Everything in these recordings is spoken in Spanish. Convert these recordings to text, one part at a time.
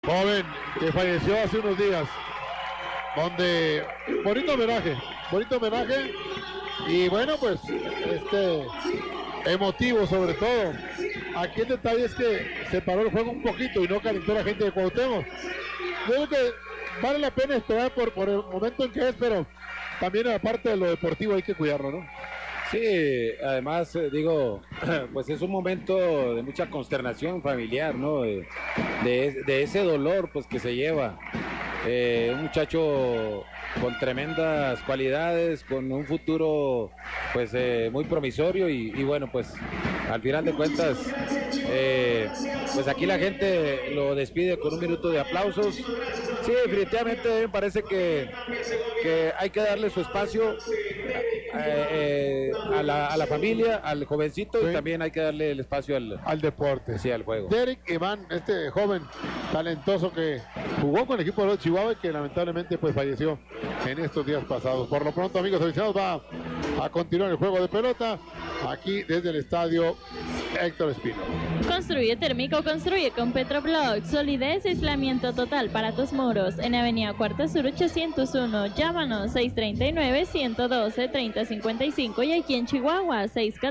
Joven que falleció hace unos días, donde bonito homenaje y bueno, pues emotivo sobre todo. Aquí el detalle es que se paró el juego un poquito y no calentó la gente de Cuauhtémoc. Yo creo que vale la pena esperar por el momento en que es, pero también aparte de lo deportivo hay que cuidarlo, ¿no? Sí, además digo, pues es un momento de mucha consternación familiar, ¿no? De ese dolor pues que se lleva. Un muchacho con tremendas cualidades, con un futuro pues muy promisorio y bueno, pues al final de cuentas pues aquí la gente lo despide con un minuto de aplausos. Sí, definitivamente me parece que hay que darle su espacio a la familia, al jovencito, sí. Y también hay que darle el espacio al deporte, sí, al juego. Derek Iván, este joven talentoso que jugó con el equipo de los Chihuahua y que lamentablemente pues falleció en estos días pasados. Por lo pronto, amigos aficionados, va a continuar el juego de pelota aquí desde el estadio Héctor Espino. Construye térmico, construye con Petroblock. Solidez y aislamiento total para tus muros. En Avenida Cuarta Sur 801. Llámanos 639-112-3055 y aquí en Chihuahua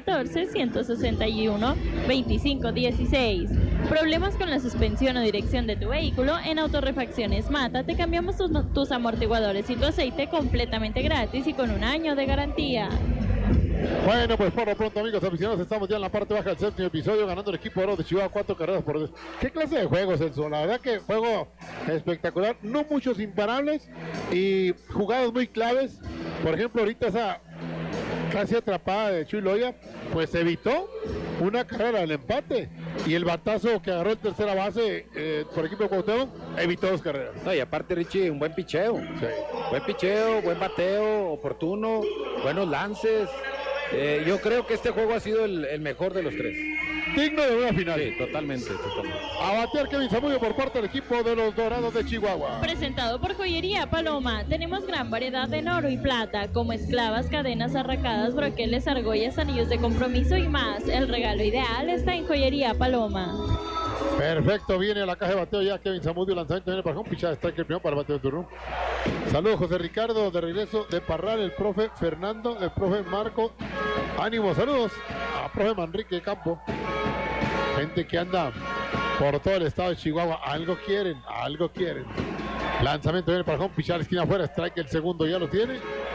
614-161-2516. ¿Problemas con la suspensión o dirección de tu vehículo? En Autorrefacciones Mata te cambiamos tus amortiguadores y tu aceite completamente gratis y con un año de garantía. Bueno, pues por lo pronto, amigos aficionados, estamos ya en la parte baja del séptimo episodio, ganando el equipo oro de Chihuahua 4 carreras por 2. ¿Qué clase de juego, Celso? La verdad que juego espectacular, no muchos imparables y jugadas muy claves. Por ejemplo, ahorita esa casi atrapada de Chuy Loya, pues evitó una carrera del empate, y el batazo que agarró en tercera base por equipo de Cuauhtémoc evitó 2 carreras. No, y aparte, Richie, un buen picheo. Sí. Buen picheo, buen bateo, oportuno, buenos lances. Yo creo que este juego ha sido el mejor de los 3. Digno de una final. Sí, totalmente. A batear Kevin Zamudio por parte del equipo de los Dorados de Chihuahua. Presentado por Joyería Paloma. Tenemos gran variedad en oro y plata, como esclavas, cadenas, arracadas, broqueles, argollas, anillos de compromiso y más. El regalo ideal está en Joyería Paloma. Perfecto, viene a la caja de bateo ya Kevin Zamudio, lanzamiento viene para un pichada, strike el primero para bateo de turno. Saludos José Ricardo, de regreso de Parral, el profe Fernando, el profe Marco. Ánimo, saludos a profe Manrique Campo. Gente que anda por todo el estado de Chihuahua, algo quieren. Lanzamiento viene para un pichada, esquina afuera, strike el segundo, ya lo tiene.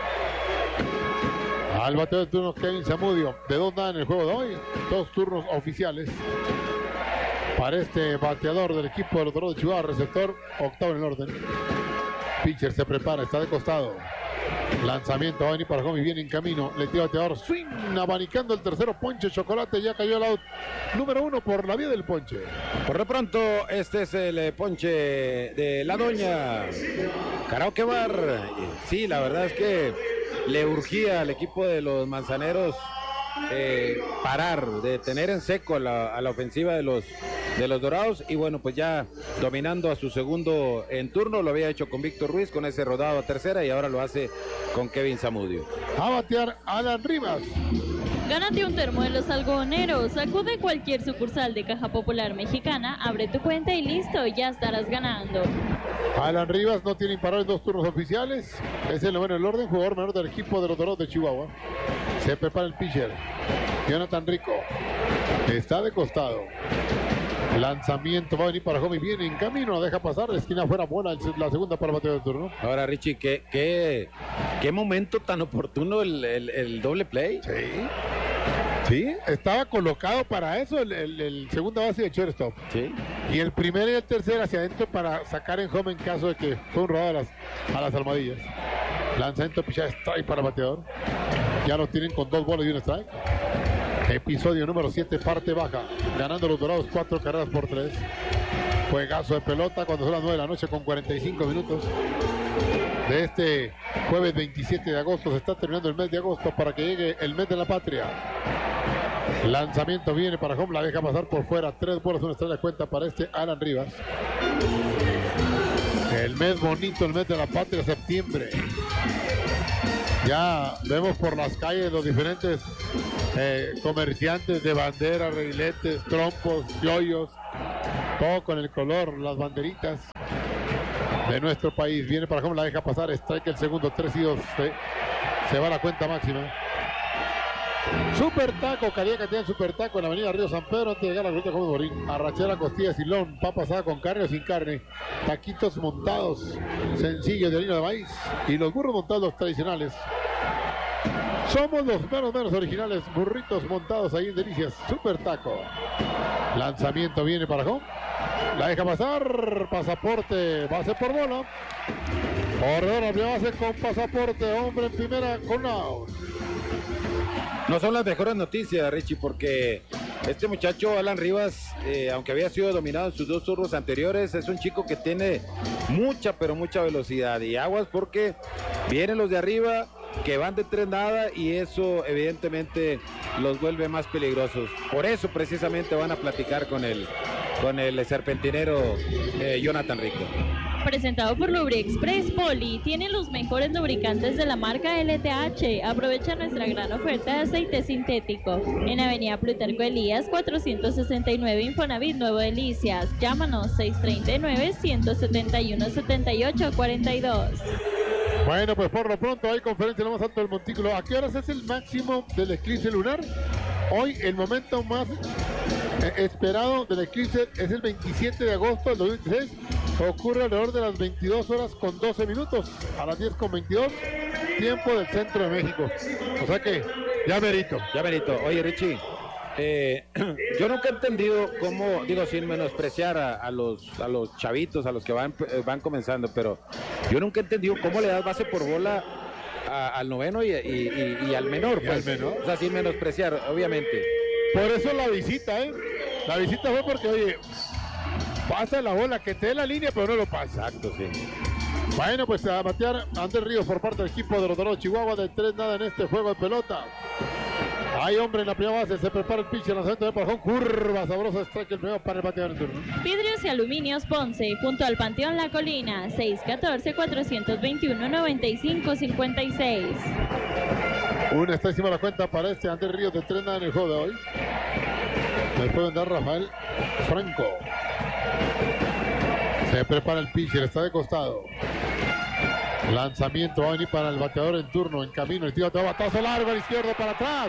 Al bateo de turno Kevin Zamudio, de 2 nada en el juego de hoy, 2 turnos oficiales para este bateador del equipo de los Dorados de Chihuahua, receptor octavo en el orden. Pitcher se prepara, está de costado. Lanzamiento va a venir para Gomi, viene en camino. Le tira bateador, swing, abanicando el tercero, ponche, chocolate, ya cayó el out número 1 por la vía del ponche. Por lo pronto, este es el ponche de la doña Karaoke Bar. Sí, la verdad es que le urgía al equipo de los manzaneros parar, de tener en seco a la ofensiva de los Dorados, y bueno, pues ya dominando a su segundo en turno. Lo había hecho con Víctor Ruiz, con ese rodado a tercera, y ahora lo hace con Kevin Zamudio. A batear Alan Rivas. Gánate un termo de los algodoneros. Acude a cualquier sucursal de Caja Popular Mexicana, abre tu cuenta y listo, ya estarás ganando. Alan Rivas no tiene imparable en 2 turnos oficiales. Es el noveno en el orden, jugador menor del equipo de los Dorados de Chihuahua. Se prepara el pitcher Jonathan Rico. Está de costado. Lanzamiento va a venir para Gomi, viene en camino, deja pasar, esquina afuera, bola la segunda para el bateo de turno. Ahora, Richie, qué momento tan oportuno el doble play. Sí, estaba colocado para eso el segunda base de shortstop. Sí. Y el primero y el tercero hacia adentro para sacar en home en caso de que fue un rodado a las almohadillas. Lanzamiento, pichada, strike para el bateador. Ya lo tienen con 2 bolas y un strike. Episodio número 7, parte baja. Ganando los Dorados 4 carreras por 3. Juegazo de pelota cuando son las 9 de la noche con 45 minutos. De este jueves 27 de agosto. Se está terminando el mes de agosto para que llegue el mes de la patria. Lanzamiento viene para home, la deja pasar por fuera. 3 bolas, una estrella de cuenta para este Alan Rivas. El mes bonito, el mes de la patria, septiembre. Ya vemos por las calles los diferentes comerciantes de banderas, reiletes, trompos, yoyos, todo con el color, las banderitas de nuestro país. Viene para home, la deja pasar, strike el segundo, 3-2, se va a la cuenta máxima. Super taco, Cariaca tiene super taco en la avenida Río San Pedro antes de llegar a la ruta como Morín. Arrachera, costilla, silón, papa asada con carne o sin carne, taquitos montados sencillos de harina de maíz y los burros montados tradicionales. Somos los menos originales, burritos montados ahí en Delicias. Super taco. Lanzamiento viene para home. La deja pasar, pasaporte, base por bola. Corredor a primera base con pasaporte, hombre en primera con out. No son las mejores noticias, Richie, porque este muchacho Alan Rivas, aunque había sido dominado en sus 2 turnos anteriores, es un chico que tiene mucha, pero mucha velocidad. Y aguas porque vienen los de arriba que van de 3 nada y eso evidentemente los vuelve más peligrosos. Por eso precisamente van a platicar con el serpentinero Jonathan Rico. Presentado por Lubriexpress Poli, tiene los mejores lubricantes de la marca LTH. Aprovecha nuestra gran oferta de aceite sintético. En Avenida Plutarco Elías, 469 Infonavit Nuevo Delicias. Llámanos 639-171-7842. Bueno, pues por lo pronto hay conferencia en lo más alto del montículo. ¿A qué horas es el máximo del eclipse lunar? Hoy el momento más esperado del eclipse es el 27 de agosto del 2016. Ocurre alrededor de las 22 horas con 12 minutos, a las 10 con 22, tiempo del centro de México. O sea que, ya merito. Oye, Richie, yo nunca he entendido cómo, digo, sin menospreciar a los chavitos, a los que van comenzando, pero yo nunca he entendido cómo le das base por bola al noveno y al menor, pues. O sea, sin menospreciar, obviamente. Por eso la visita, La visita fue porque, oye, pasa la bola, que te dé la línea, pero no lo pasa. Exacto, sí. Bueno, pues a batear Andrés Ríos por parte del equipo de los Dorados de Chihuahua de 3 nada en este juego de pelota. Hay hombre en la primera base, se prepara el pitcher, lanzamiento de Parjón, curva sabrosa, strike el primero para el bateador en turno. Vidrios y Aluminios Ponce, junto al Panteón La Colina, 614-421-9556. Una está encima de la cuenta para este Andrés Ríos de 3 nada en el juego de hoy. Después vendrá Rafael Franco. Se prepara el pitcher, está de costado. Lanzamiento va a venir para el bateador en turno, en camino. El tiro de batazo largo al izquierdo, para atrás.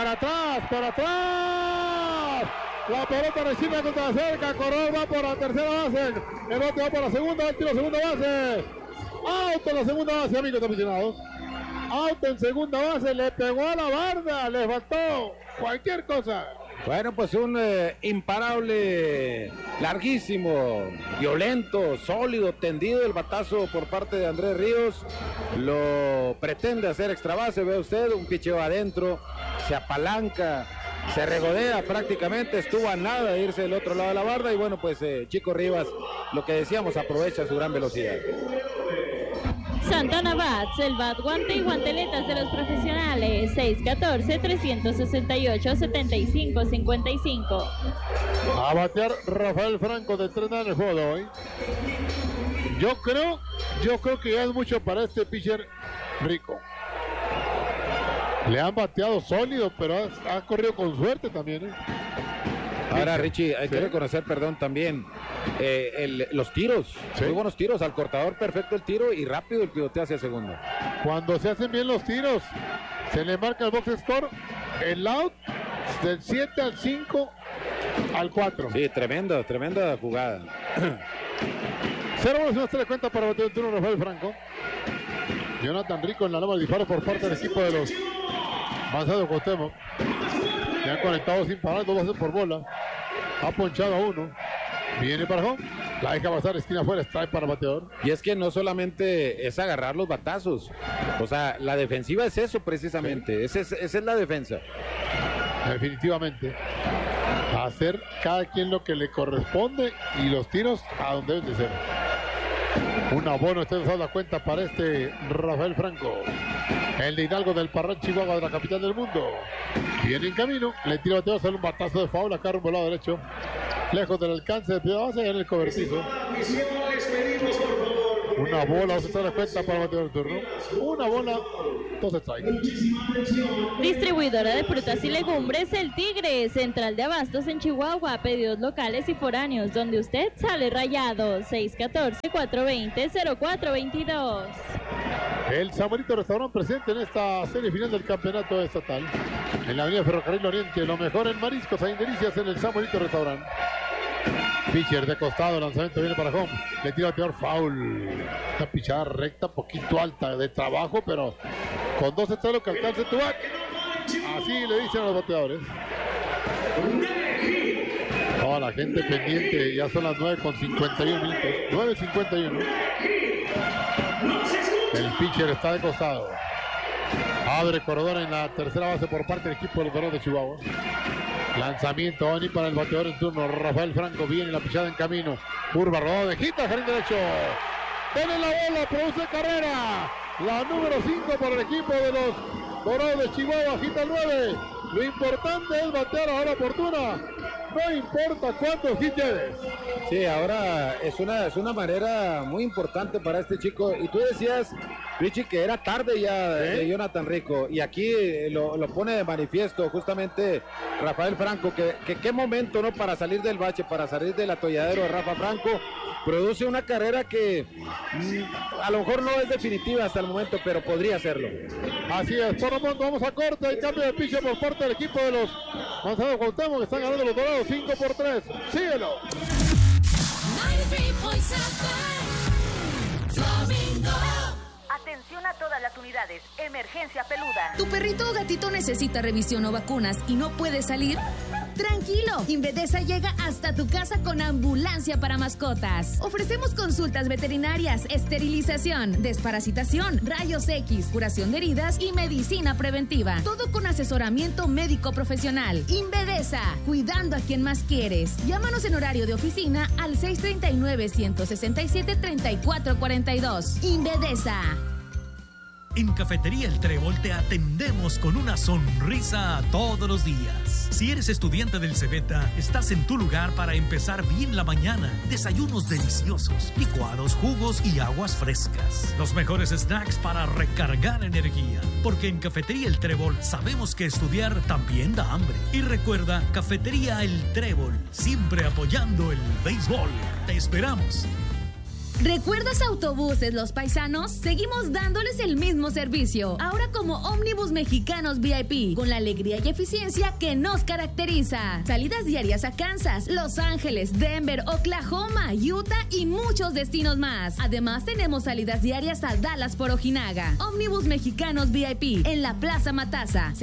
La pelota recibe contra la cerca. Corredor va por la tercera base. El bote va por la segunda, el tiro segunda base. Out en la segunda base, amigos aficionados. Out en segunda base, le pegó a la barda, le faltó cualquier cosa. Bueno, pues un imparable, larguísimo, violento, sólido, tendido el batazo por parte de Andrés Ríos. Lo pretende hacer extra base, ve usted, un picheo adentro, se apalanca, se regodea prácticamente, estuvo a nada de irse del otro lado de la barda y bueno, pues Chico Rivas, lo que decíamos, aprovecha su gran velocidad. Santana Bats, el bat, guante y guanteletas de los profesionales, 614-368-7555. A batear Rafael Franco de 3 nada en el juego de hoy. Yo creo que ya es mucho para este pitcher Rico. Le han bateado sólido, pero ha corrido con suerte también, Ahora, Richie, hay que reconocer, también los tiros. Muy buenos tiros, al cortador perfecto el tiro y rápido el pivoteo hacia segunda. Cuando se hacen bien los tiros, se le marca el box score, el out del 7 al 5 al 4. Sí, tremenda jugada. 0-1 se le cuenta para bater el turno Rafael Franco. Jonathan Rico en la loma de disparo por parte del equipo de los Manzano Cuauhtémoc. Ya han conectado sin parar, 2 bases por bola. Ha ponchado a 1. Viene para home. La deja pasar, esquina afuera, strike para bateador. Y es que no solamente es agarrar los batazos. O sea, la defensiva es eso precisamente. Sí. Esa es la defensa. Definitivamente. Hacer cada quien lo que le corresponde y los tiros a donde deben de ser. Un abono está usando la cuenta para este Rafael Franco. El de Hidalgo del Parral, Chihuahua, de la capital del mundo. Viene en camino, le tira bateador, sale un batazo de foul, acá rumbo al lado derecho. Lejos del alcance de primera base en el cobertizo. Les pedimos por favor Una bola, se da cuenta para el bateador de turno. Una bola, 2 strikes. Distribuidora de frutas y legumbres El Tigre, central de abastos en Chihuahua, pedidos locales y foráneos, donde usted sale rayado. 614-420-0422. El Samuelito Restaurante presente en esta serie final del campeonato estatal. En la avenida Ferrocarril Oriente, lo mejor en mariscos e delicias en el Samuelito Restaurante. Pitcher de costado, lanzamiento viene para home. Le tira bateador, foul. Esta pichada recta, poquito alta de trabajo, pero con 2 strikes lo que alcance tu back. Así le dicen a los bateadores. Oh, la gente pendiente, ya son las 9:51 minutos. 9:51. El pitcher está de costado. Abre corredor en la tercera base por parte del equipo de los Dorados de Chihuahua. Lanzamiento Oni para el bateador en turno. Rafael Franco viene la pichada en camino. Curva rodada de quita, jardín derecho. Tiene la bola, produce carrera. La número 5 para el equipo de los Dorados de Chihuahua. Agita el 9. Lo importante es batear a hora oportuna. No importa cuántos hits lleves. Sí, ahora es una manera muy importante para este chico. Y tú decías, Richie, que era tarde ya de Jonathan Rico. Y aquí lo pone de manifiesto justamente Rafael Franco. Que qué momento, ¿no? Para salir del bache, para salir del atolladero de Rafa Franco. Produce una carrera que a lo mejor no es definitiva hasta el momento, pero podría serlo. Así es, por lo pronto vamos a corte y cambio de piche por parte del equipo de los Manzanares Cuauhtémoc, que están ganando los Dorados 5-3. Síguelo. 93.7 Atención a todas las unidades. Emergencia peluda. ¿Tu perrito o gatito necesita revisión o vacunas y no puede salir? Tranquilo, Invedesa llega hasta tu casa con ambulancia para mascotas. Ofrecemos consultas veterinarias, esterilización, desparasitación, rayos X, curación de heridas y medicina preventiva. Todo con asesoramiento médico profesional. Invedesa, cuidando a quien más quieres. Llámanos en horario de oficina al 639-167-3442. Invedesa. En Cafetería El Trébol te atendemos con una sonrisa todos los días. Si eres estudiante del Cebeta, estás en tu lugar para empezar bien la mañana. Desayunos deliciosos, licuados, jugos y aguas frescas. Los mejores snacks para recargar energía. Porque en Cafetería El Trébol sabemos que estudiar también da hambre. Y recuerda, Cafetería El Trébol, siempre apoyando el béisbol. Te esperamos. ¿Recuerdas Autobuses Los Paisanos? Seguimos dándoles el mismo servicio, ahora como Ómnibus Mexicanos VIP, con la alegría y eficiencia que nos caracteriza. Salidas diarias a Kansas, Los Ángeles, Denver, Oklahoma, Utah y muchos destinos más. Además tenemos salidas diarias a Dallas por Ojinaga. Ómnibus Mexicanos VIP, en la Plaza Matasa,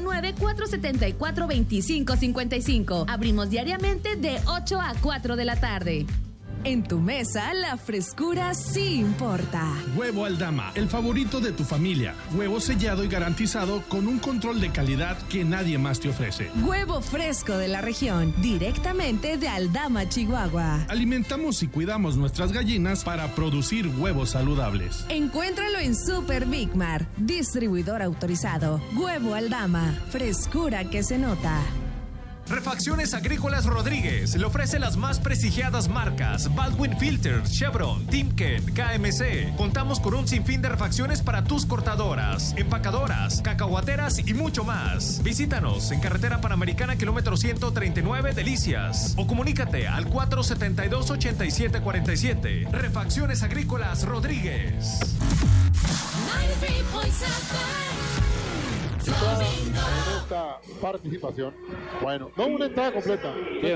639-474-2555. Abrimos diariamente de 8 a 4 de la tarde. En tu mesa, la frescura sí importa. Huevo Aldama, el favorito de tu familia. Huevo sellado y garantizado con un control de calidad que nadie más te ofrece. Huevo fresco de la región, directamente de Aldama, Chihuahua. Alimentamos y cuidamos nuestras gallinas para producir huevos saludables. Encuéntralo en Super Big Mar, distribuidor autorizado. Huevo Aldama, frescura que se nota. Refacciones Agrícolas Rodríguez le ofrece las más prestigiadas marcas Baldwin Filters, Chevron, Timken, KMC. Contamos con un sinfín de refacciones para tus cortadoras, empacadoras, cacahuateras y mucho más. Visítanos en Carretera Panamericana, kilómetro 139, Delicias. O comunícate al 472-8747. Refacciones Agrícolas Rodríguez. 93.7 En esta participación, bueno, no una entrada completa,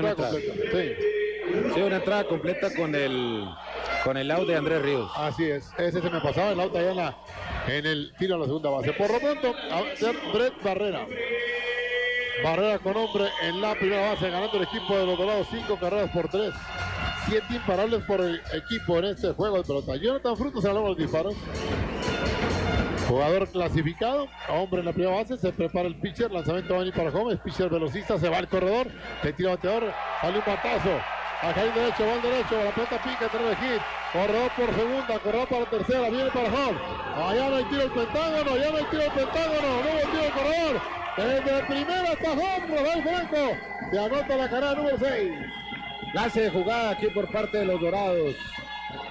una entrada completa con el out de Andrés Ríos. Así es, ese se me pasaba el out allá en el tiro a la segunda base. Por lo pronto, Brett Barrera con hombre en la primera base, ganando el equipo de los Dorados 5 carreras por 3. 7 imparables por el equipo en este juego de pelota. Jonathan Frutos se ganó los disparos. Jugador clasificado, hombre en la primera base, se prepara el pitcher, lanzamiento va para Gómez, pitcher velocista, se va al corredor, le tira bateador, sale un batazo, a jardín derecho, va al derecho, la pelota pica, trae el hit, corredor por segunda, corredor para tercera, viene para home, allá no hay tiro el pentágono, no hubo tiro el corredor, desde primera hasta home, Rafael Franco, se anota la carrera número 6. Clase de jugada aquí por parte de los Dorados.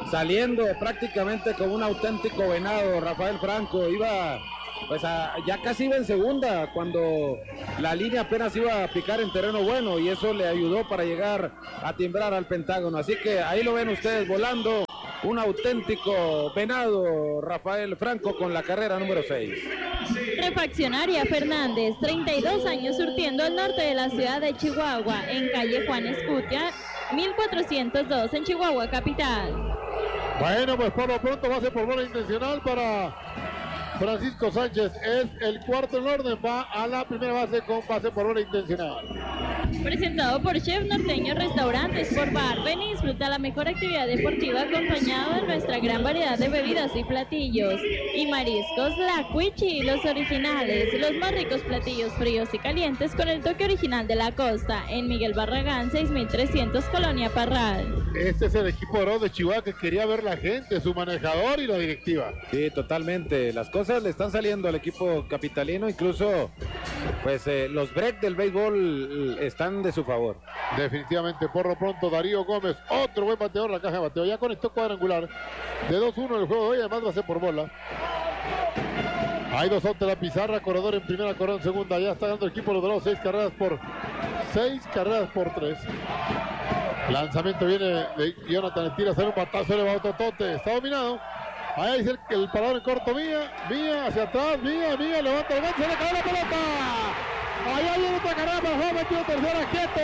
saliendo prácticamente como un auténtico venado, Rafael Franco. Iba, pues ya casi iba en segunda cuando la línea apenas iba a picar en terreno bueno, y eso le ayudó para llegar a timbrar al Pentágono. Así que ahí lo ven ustedes volando, un auténtico venado, Rafael Franco, con la carrera número 6. Refaccionaria Fernández, 32 años surtiendo al norte de la ciudad de Chihuahua, en calle Juan Escutia, 1402 en Chihuahua capital. Bueno, pues por lo pronto base por bola intencional para Francisco Sánchez. Es el cuarto en orden, va a la primera base con base por bola intencional. Presentado por Chef Norteño Restaurantes por Bar. Ven y disfruta la mejor actividad deportiva acompañado de nuestra gran variedad de bebidas y platillos. Y mariscos, la Cuichi, los originales, los más ricos platillos fríos y calientes con el toque original de la costa. En Miguel Barragán, 6300 Colonia Parral. Este es el equipo de oro de Chihuahua que quería ver la gente, su manejador y la directiva. Sí, totalmente. Las cosas le están saliendo al equipo capitalino, incluso pues los breaks del béisbol están de su favor. Definitivamente, por lo pronto Darío Gómez, otro buen bateador, la caja de bateo, ya conectó cuadrangular de 2-1 en el juego de hoy, además va a ser por bola. Hay 2 outs de la pizarra, corredor en primera, corredor en segunda, ya está dando el equipo de los Dorados 6 carreras por 3. Lanzamiento viene de Jonathan, el tira, hacer un batazo, le va otro tote, está dominado. Ahí dice el parador en corto, Mía, hacia atrás, Mía, levanta el golpe, se le cae la pelota. Allá viene otra carrera para el juego, metió tercera,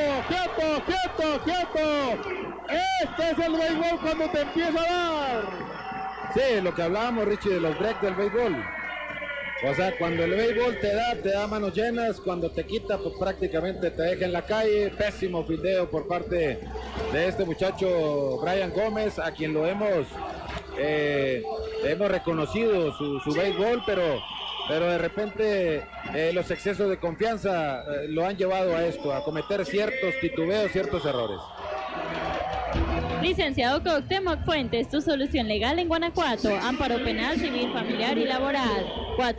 quieto. Este es el béisbol cuando te empieza a dar. Sí, lo que hablábamos, Richie, de los breaks del béisbol. O sea, cuando el béisbol te da manos llenas, cuando te quita, pues prácticamente te deja en la calle. Pésimo fildeo por parte de este muchacho Brian Gómez, a quien lo hemos reconocido su béisbol, pero de repente los excesos de confianza lo han llevado a esto, a cometer ciertos titubeos, ciertos errores. Licenciado Cuauhtémoc Fuentes, tu solución legal en Guanajuato. Amparo penal, civil, familiar y laboral.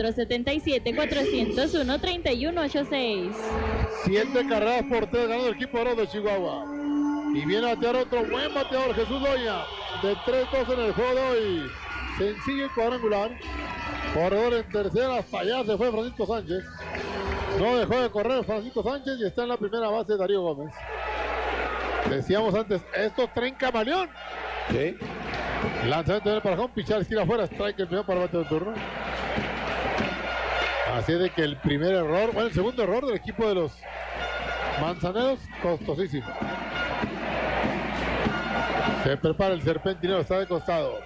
477-401-3186. 7 carreras por 3 ganando el equipo oro de Chihuahua. Y viene a batear otro buen bateador, Jesús Loya, de 3-2 en el juego de hoy. Sencillo y cuadrangular. Corredor en tercera, hasta allá se fue Francisco Sánchez. No dejó de correr Francisco Sánchez y está en la primera base Darío Gómez. Decíamos antes, estos traen camaleón. Sí. Lanzamiento del parajón, pichar, esquina afuera, strike el primero para el bateo de turno. Así es de que el primer error, el segundo error del equipo de los manzaneros, costosísimo. Se prepara el serpentinero, está de costado.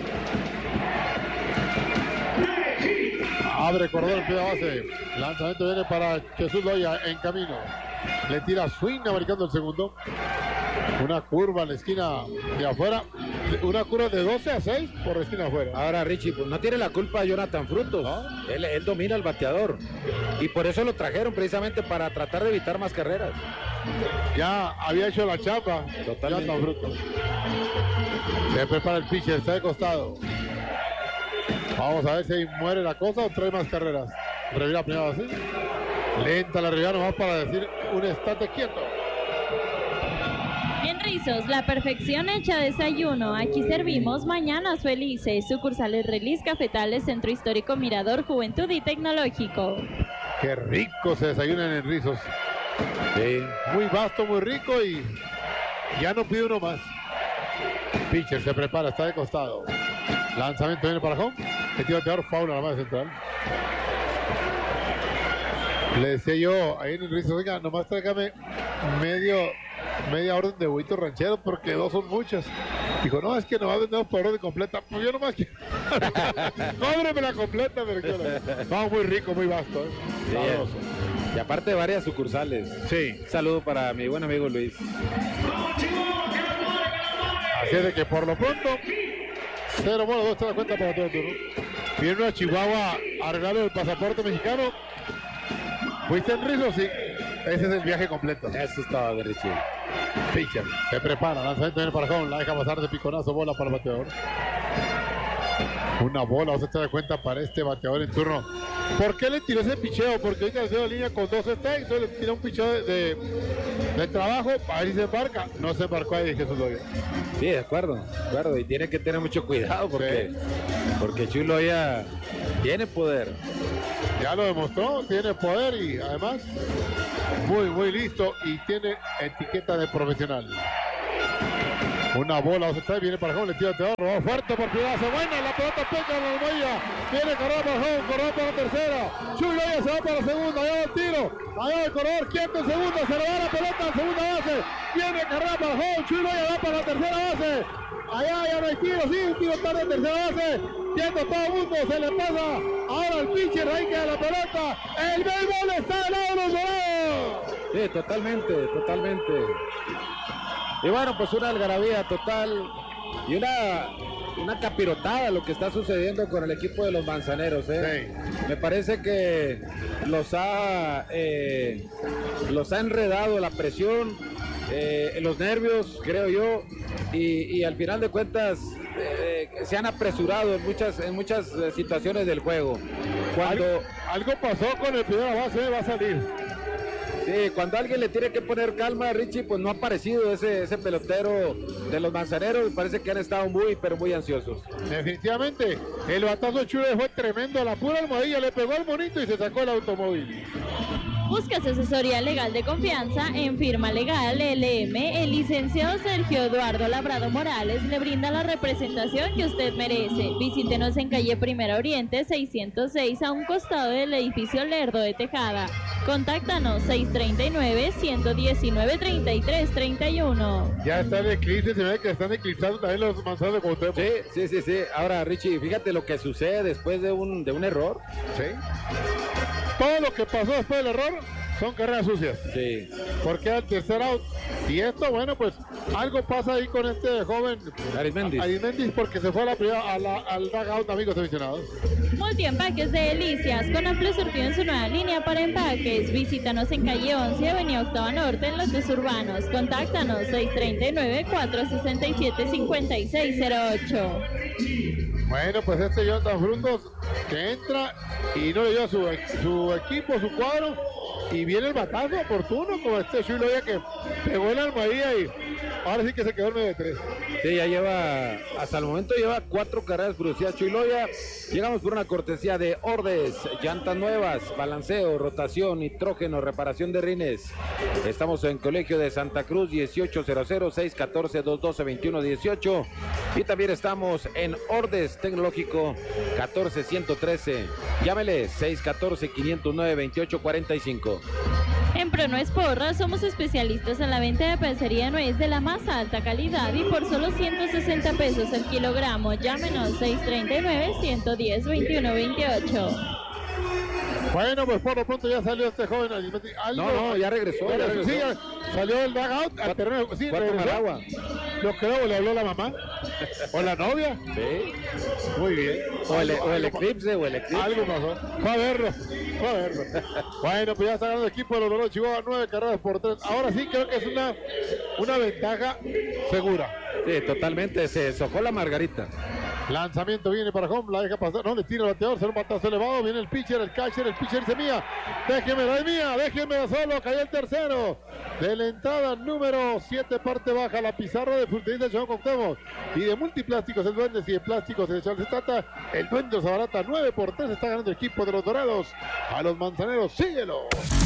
Abre corredor en primera base. Lanzamiento viene para Jesús Loya en camino. Le tira swing americando el segundo. Una curva en la esquina de afuera. Una curva de 12-6 por la esquina afuera. Ahora, Richie, pues no tiene la culpa Jonathan Frutos. ¿No? Él domina el bateador. Y por eso lo trajeron precisamente para tratar de evitar más carreras. Ya había hecho la chapa. Totalmente. Jonathan Frutos. Se prepara el pitcher, está de costado. Vamos a ver si muere la cosa o trae más carreras. Revira primera base. Lenta la revira nomás para decir un estate quieto. En Rizos, la perfección hecha desayuno. Aquí servimos mañanas felices. Sucursales Relis, Cafetales, Centro Histórico, Mirador, Juventud y Tecnológico. Qué rico se desayunan en Rizos. Sí. Muy vasto, muy rico y ya no pide uno más. Pitcher se prepara, está de costado. Lanzamiento viene para home. El tiro bateador, faula a la base central. Le decía yo ahí en el Rizos, venga, nomás tráigame media orden de huevitos rancheros porque 2 son muchos. Dijo, no, es que nomás vendemos por orden completa. Pues yo nomás quiero. Cóbreme la completa, pero quiero. Vamos, muy rico, muy vasto. Sí, y aparte varias sucursales. Sí. Un saludo para mi buen amigo Luis. Así es de que por lo pronto 0 bolas, 2 te das cuenta para todo el turno. Viene a Chihuahua a regalar el pasaporte mexicano. ¿Fuiste en Rizos? Sí. Ese es el viaje completo. Eso estaba de Richie. Pitcher se prepara, lanzamiento viene para home, la deja pasar de piconazo, bola para el bateador. Una bola, usted se da cuenta para este bateador en turno. ¿Por qué le tiró ese picheo? Porque ahorita le dio la línea con 2 strikes, le tiró un picheo de de trabajo, a ver si se embarca. No se embarcó ahí Jesús Loya. Sí, de acuerdo. Y tiene que tener mucho cuidado porque Chuy Loya tiene poder. Ya lo demostró, tiene poder y además muy listo y tiene etiqueta de profesional. Una bola, viene para Jón, le tira Teodoro, fuerte por Pidazo, buena, la pelota pega en la almohadilla, viene corredor para Jón, corredor para la tercera, Chuy Loya se va para la segunda, allá va el tiro, allá va el corredor, quieto en segunda, se le va la pelota en segunda base, viene carrera para Jón, Chuy Loya va para la tercera base, allá ya no hay tiro, sí, un tiro tarde en tercera base, quieto todo el mundo, se le pasa, ahora el pitcher, ahí queda la pelota, el béisbol está del lado de los Dorados. Sí, totalmente. Y bueno, pues una algarabía total y una capirotada lo que está sucediendo con el equipo de los Manzaneros. Sí. Me parece que los ha enredado la presión, los nervios, creo yo, y al final de cuentas se han apresurado en muchas situaciones del juego. Cuando algo pasó con el primera base, va a salir. Sí, cuando alguien le tiene que poner calma a Richie, pues no ha aparecido ese pelotero de los Manzaneros. Me parece que han estado pero muy ansiosos. Definitivamente, el batazo de Chuy fue tremendo. A la pura almohadilla le pegó al monito y se sacó el automóvil. Buscas asesoría legal de confianza en Firma Legal LM. El licenciado Sergio Eduardo Labrado Morales le brinda la representación que usted merece. Visítenos en calle Primera Oriente 606 a un costado del edificio Lerdo de Tejada. Contáctanos 639-119-3331. Ya está en eclipse, se ve que están eclipsando también los Manzanos de Cuauhtémoc. Sí. Ahora, Richie, fíjate lo que sucede después de un error. Sí. Todo lo que pasó después del error son carreras sucias. Sí. Porque al tercer out. Y esto, bueno, pues algo pasa ahí con este joven Arismendis porque se fue a la primera, al dugout, amigos aficionados. Multiempaques de Delicias, con amplio surtido en su nueva línea para empaques. Visítanos en calle 11, avenida Octava Norte, en Lotes Urbanos. Contáctanos 639-467-5608. Bueno, pues este Jonathan Frutos que entra y no le dio su equipo, su cuadro, y viene el batazo oportuno con este Chuy Loya que pegó en la almohadilla y ahora sí que se quedó en medio de 3. Sí, ya hasta el momento lleva 4 carreras producidas Chuy Loya. Llegamos por una cortesía de Ordes, llantas nuevas, balanceo, rotación, nitrógeno, reparación de rines. Estamos en Colegio de Santa Cruz, 1800-614-212-2118. Y también estamos en Ordes Tecnológico, 14113. Llámele 614-509-2845. En Pronuez Porras somos especialistas en la venta de pecería de nuez de la más alta calidad y por solo 160 pesos el kilogramo. Llámenos 639-110-2128. Bueno, pues por lo pronto ya salió este joven. No, ya regresó. Sí, salió del dugout al terreno. Sí, regresó. Yo creo le habló la mamá o la novia. Sí. Muy bien. O el eclipse. Algo pasó. Fue a verlo. Bueno, pues ya está ganando el equipo de los Dorados de Chihuahua, 9 carreras por 3. Ahora sí creo que es una ventaja segura. Sí, totalmente. Se sofó la margarita. Lanzamiento viene para home, la deja pasar, no le tira el bateador, será un batazo elevado, viene el pitcher, el catcher, el pitcher dice mía, déjenme solo, cayó el tercero, de la entrada número 7, parte baja, la pizarra de Frutería de Cuauhtémoc, y de Multiplásticos el Duende, y de Plásticos se trata, el Duende se abarata 9 por 3, está ganando el equipo de los Dorados, a los Manzaneros, síguelo.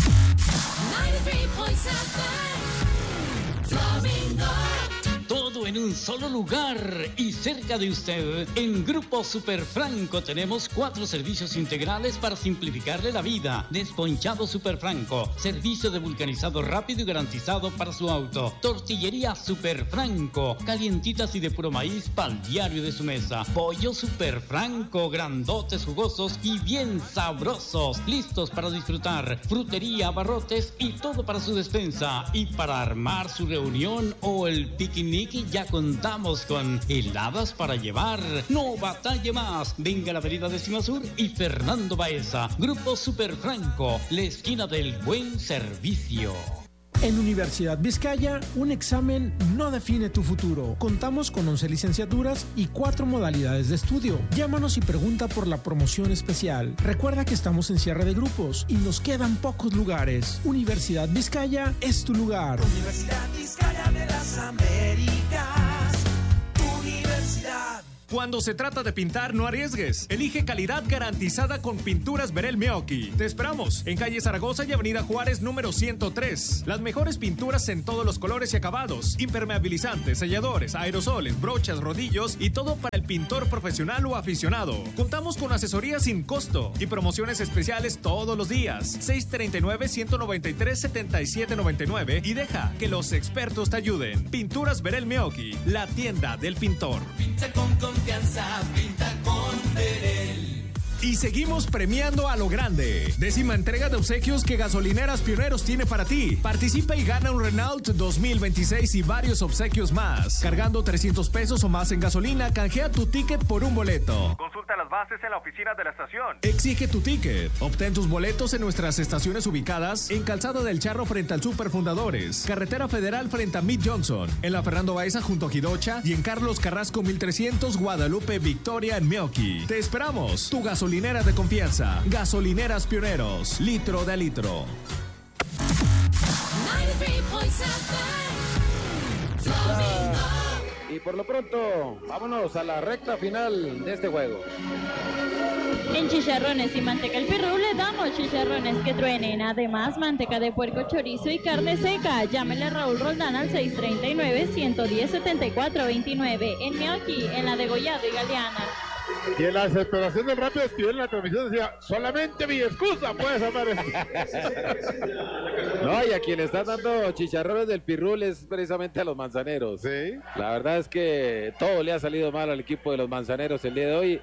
93.7 Flamingo. Todo en un solo lugar y cerca de usted. En Grupo Super Franco tenemos 4 servicios integrales para simplificarle la vida. Desponchado Super Franco, servicio de vulcanizado rápido y garantizado para su auto. Tortillería Super Franco, calientitas y de puro maíz para el diario de su mesa. Pollo Super Franco, grandotes, jugosos y bien sabrosos, listos para disfrutar. Frutería, abarrotes y todo para su despensa. Y para armar su reunión o el picnic, ya contamos con heladas para llevar. No batalle más. Venga a la avenida Décima Sur y Fernando Baeza. Grupo Super Franco, la esquina del buen servicio. En Universidad Vizcaya, un examen no define tu futuro. Contamos con 11 licenciaturas y 4 modalidades de estudio. Llámanos y pregunta por la promoción especial. Recuerda que estamos en cierre de grupos y nos quedan pocos lugares. Universidad Vizcaya es tu lugar. Universidad Vizcaya de las Américas. Universidad. Cuando se trata de pintar, no arriesgues. Elige calidad garantizada con Pinturas Verel Meoqui. Te esperamos en calle Zaragoza y avenida Juárez número 103. Las mejores pinturas en todos los colores y acabados. Impermeabilizantes, selladores, aerosoles, brochas, rodillos y todo para el pintor profesional o aficionado. Contamos con asesoría sin costo y promociones especiales todos los días. 639-193-7799 y deja que los expertos te ayuden. Pinturas Verel Meoqui, la tienda del pintor. Pinta con confianza, pinta con Verel. Y seguimos premiando a lo grande. 10ª entrega de obsequios que Gasolineras Pioneros tiene para ti. Participa y gana un Renault 2026 y varios obsequios más. Cargando 300 pesos o más en gasolina, canjea tu ticket por un boleto. Consulta las bases en la oficina de la estación. Exige tu ticket. Obtén tus boletos en nuestras estaciones ubicadas en Calzada del Charro frente al Super Fundadores, Carretera Federal frente a Mid Johnson, en la Fernando Baeza junto a Jidocha y en Carlos Carrasco 1300 Guadalupe Victoria en Meoqui. Te esperamos. Tu gasolinera de confianza. Gasolineras Pioneros. Litro de litro. 93.7 Y por lo pronto, vámonos a la recta final de este juego. En Chicharrones y Manteca El Pirru le damos chicharrones que truenen. Además, manteca de puerco, chorizo y carne seca. Llámele a Raúl Roldán al 639-110-7429. En Meoqui, en la Degollado y Galeana. Y en la desesperación del rápido escribió en la transmisión, decía, solamente mi excusa puedes amar eso. No, y a quien le están dando chicharrones del Pirrul es precisamente a los manzaneros. Sí. La verdad es que todo le ha salido mal al equipo de los manzaneros el día de hoy.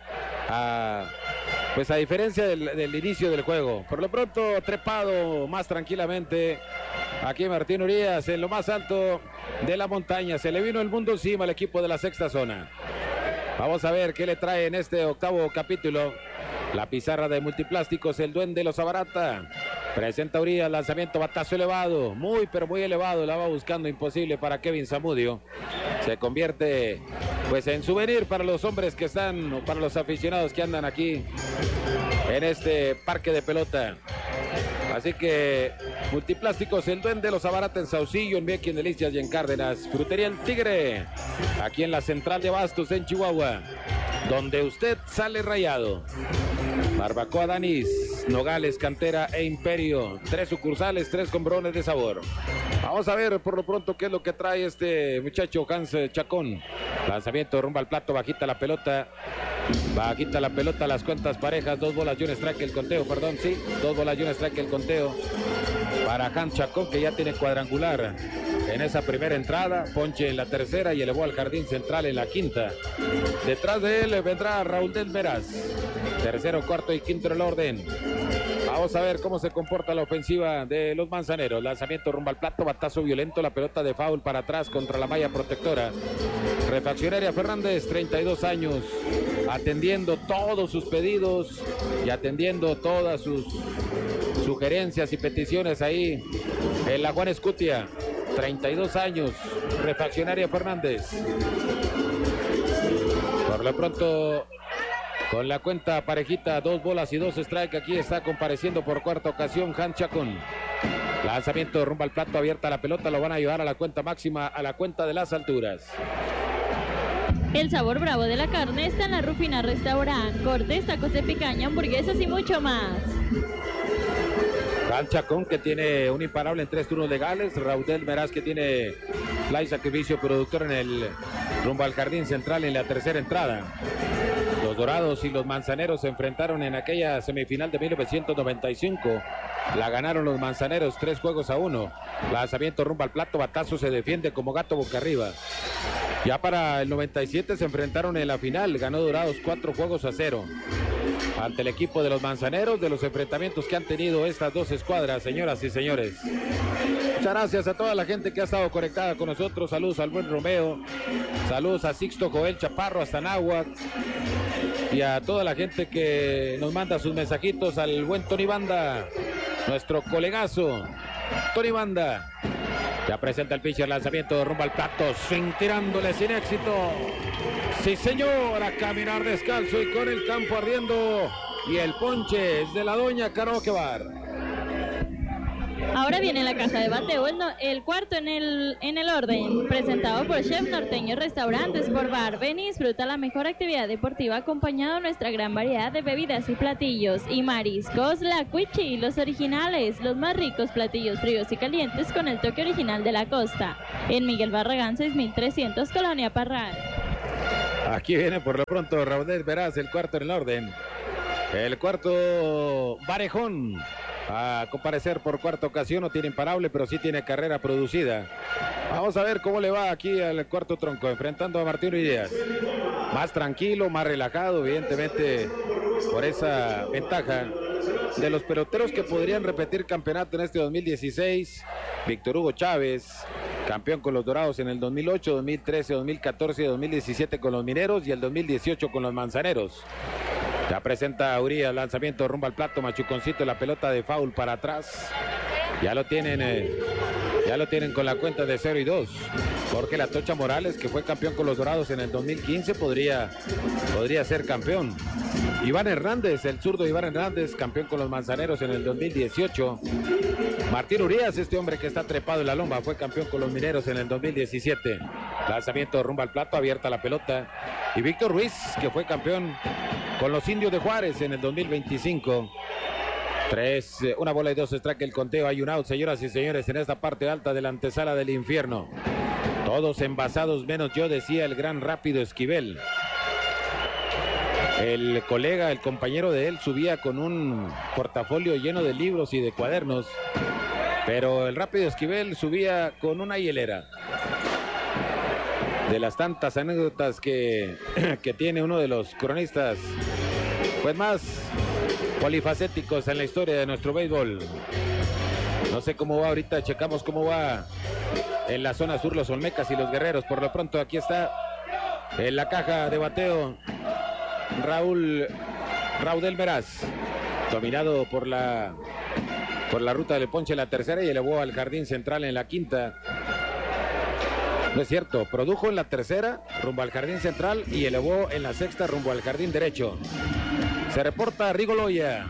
Pues a diferencia del inicio del juego. Por lo pronto, trepado más tranquilamente aquí Martín Urias en lo más alto de la montaña. Se le vino el mundo encima al equipo de la sexta zona. Vamos a ver qué le trae en este octavo capítulo. La pizarra de Multiplásticos, el Duende los abarata. Presenta Urias, lanzamiento, batazo elevado. Muy, pero muy elevado. La va buscando imposible para Kevin Zamudio. Se convierte pues en souvenir para los hombres que están, o para los aficionados que andan aquí en este parque de pelota. Así que Multiplásticos, el Duende los abarata en Saucillo, en Meoqui, en Delicias y en Cárdenas. Frutería El Tigre, aquí en la central de Abastos en Chihuahua, donde usted sale rayado. Barbacoa Danis, Nogales, Cantera e Imperio. 3 sucursales, 3 combrones de sabor. Vamos a ver por lo pronto qué es lo que trae este muchacho Hans Chacón. Lanzamiento rumbo al plato, bajita la pelota. Bajita la pelota, las cuentas parejas. 2 bolas y un strike el conteo, perdón, sí. 2 bolas y un strike el conteo para Hans Chacón, que ya tiene cuadrangular en esa primera entrada. Ponche en la tercera y elevó al jardín central en la quinta. Detrás de él vendrá Raúl del Meraz. Tercero, cuarto y quinto en el orden. Vamos a ver cómo se comporta la ofensiva de los manzaneros. Lanzamiento rumbo al plato, batazo violento, la pelota de foul para atrás contra la malla protectora. Refaccionaria Fernández, 32 años, atendiendo todos sus pedidos y atendiendo todas sus sugerencias y peticiones ahí en la Juan Escutia. 32 años, Refaccionaria Fernández. Por lo pronto, con la cuenta parejita, 2 bolas y 2 strike, aquí está compareciendo por cuarta ocasión Hans Chacón. Lanzamiento rumbo al plato, abierta la pelota, lo van a llevar a la cuenta máxima, a la cuenta de las alturas. El sabor bravo de la carne está en la Rufina Restaurant. Cortes, tacos de picaña, hamburguesas y mucho más. Hans Chacón, que tiene un imparable en 3 turnos legales. Raúl del Meraz, que tiene fly sacrificio productor en el rumbo al jardín central en la tercera entrada. Los Dorados y los Manzaneros se enfrentaron en aquella semifinal de 1995. La ganaron los Manzaneros 3-1. Lanzamiento rumbo al plato, batazo, se defiende como gato boca arriba. Ya para el 97 se enfrentaron en la final. Ganó Dorados 4-0 ante el equipo de los Manzaneros, de los enfrentamientos que han tenido estas dos escuadras, señoras y señores. Muchas gracias a toda la gente que ha estado conectada con nosotros. Saludos al buen Romeo, saludos a Sixto Joel Chaparro hasta Náhuac, y a toda la gente que nos manda sus mensajitos, al buen Tony Banda, nuestro colegazo Tony Banda, Ya presenta el pitcher, lanzamiento rumbo al plato, swing tirándole sin éxito. Sí señor, a caminar descalzo y con el campo ardiendo. Y el ponche es de la doña Karaoke Bar. Ahora viene la caja de bateo, el cuarto en el orden, presentado por Chef Norteño Restaurantes por Bar. Ven y disfruta la mejor actividad deportiva acompañado de nuestra gran variedad de bebidas y platillos y mariscos. La Cuichi, los originales, los más ricos platillos fríos y calientes con el toque original de la costa. En Miguel Barragán 6300, Colonia Parral. Aquí viene por lo pronto Raúl Veraz, el cuarto en el orden. El cuarto Barejón. A comparecer por cuarta ocasión, no tiene imparable, pero sí tiene carrera producida. Vamos a ver cómo le va aquí al cuarto tronco, enfrentando a Martín Díaz. Más tranquilo, más relajado, evidentemente, por esa ventaja de los peloteros que podrían repetir campeonato en este 2016. Víctor Hugo Chávez, campeón con los Dorados en el 2008, 2013, 2014, 2017 con los Mineros y el 2018 con los Manzaneros. Ya presenta Urias, lanzamiento rumbo al plato, machuconcito, la pelota de foul para atrás. Ya lo tienen con la cuenta de 0-2. Jorge La Tocha Morales, que fue campeón con los Dorados en el 2015, podría ser campeón. Iván Hernández, el zurdo Iván Hernández, campeón con los Manzaneros en el 2018. Martín Urias, este hombre que está trepado en la lomba, fue campeón con los Mineros en el 2017. Lanzamiento rumbo al plato, abierta la pelota. Y Víctor Ruiz, que fue campeón con los Indios de Juárez en el 2025. 1 bola y 2 strike el conteo. Hay un out, señoras y señores, en esta parte alta de la antesala del infierno. Todos envasados menos yo, decía el gran Rápido Esquivel. El colega, el compañero de él, subía con un portafolio lleno de libros y de cuadernos, pero el Rápido Esquivel subía con una hielera. De las tantas anécdotas que tiene uno de los cronistas pues más polifacéticos en la historia de nuestro béisbol. No sé cómo va ahorita, checamos cómo va en la zona sur los Olmecas y los Guerreros. Por lo pronto aquí está en la caja de bateo Raúl Veraz, dominado por la ruta del ponche en la tercera y elevó al jardín central en la quinta. No es cierto, produjo en la tercera rumbo al jardín central y elevó en la sexta rumbo al jardín derecho. Se reporta Rigo Loya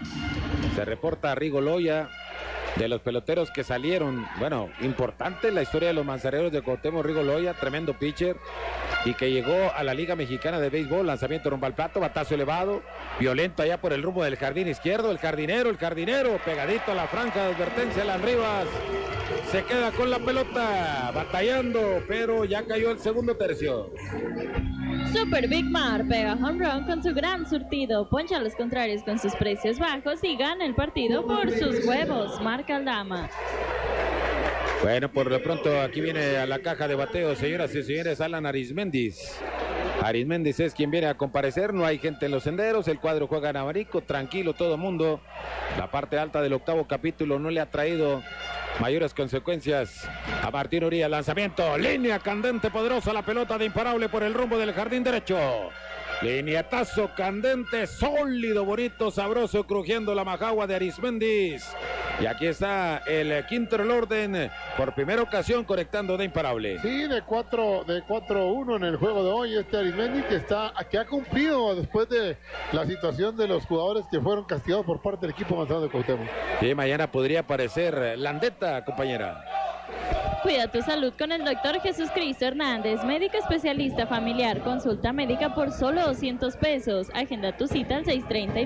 de los peloteros que salieron. Bueno, importante en la historia de los Manzaneros de Cuauhtémoc, Rigo Loya, tremendo pitcher y que llegó a la Liga Mexicana de Béisbol. Lanzamiento rumbo al plato, batazo elevado, violento allá por el rumbo del jardín izquierdo. El jardinero, pegadito a la franja de advertencia, Alan Rivas se queda con la pelota, batallando, pero ya cayó el segundo tercio. Super Big Mar pega home run con su gran surtido, poncha a los contrarios con sus precios bajos y gana el partido por sus huevos. Marca Aldama. Bueno, por lo pronto aquí viene a la caja de bateo, señoras y señores, Alan Arisméndez. Arisméndez es quien viene a comparecer, no hay gente en los senderos, el cuadro juega en abanico, tranquilo todo mundo. La parte alta del octavo capítulo no le ha traído mayores consecuencias a Martín Urias. Lanzamiento, línea candente, poderosa, la pelota de imparable por el rumbo del jardín derecho. Lineatazo candente, sólido, bonito, sabroso, crujiendo la majagua de Arisméndez. Y aquí está el quinto del orden, por primera ocasión conectando de imparable. Sí, de 4-1 en el juego de hoy, Arisméndez que ha cumplido después de la situación de los jugadores que fueron castigados por parte del equipo Manzano de Cuauhtémoc. Sí, mañana podría aparecer Landeta, compañera. Cuida tu salud con el doctor Jesús Cristo Hernández, médico especialista familiar. Consulta médica por solo 200 pesos. Agenda tu cita al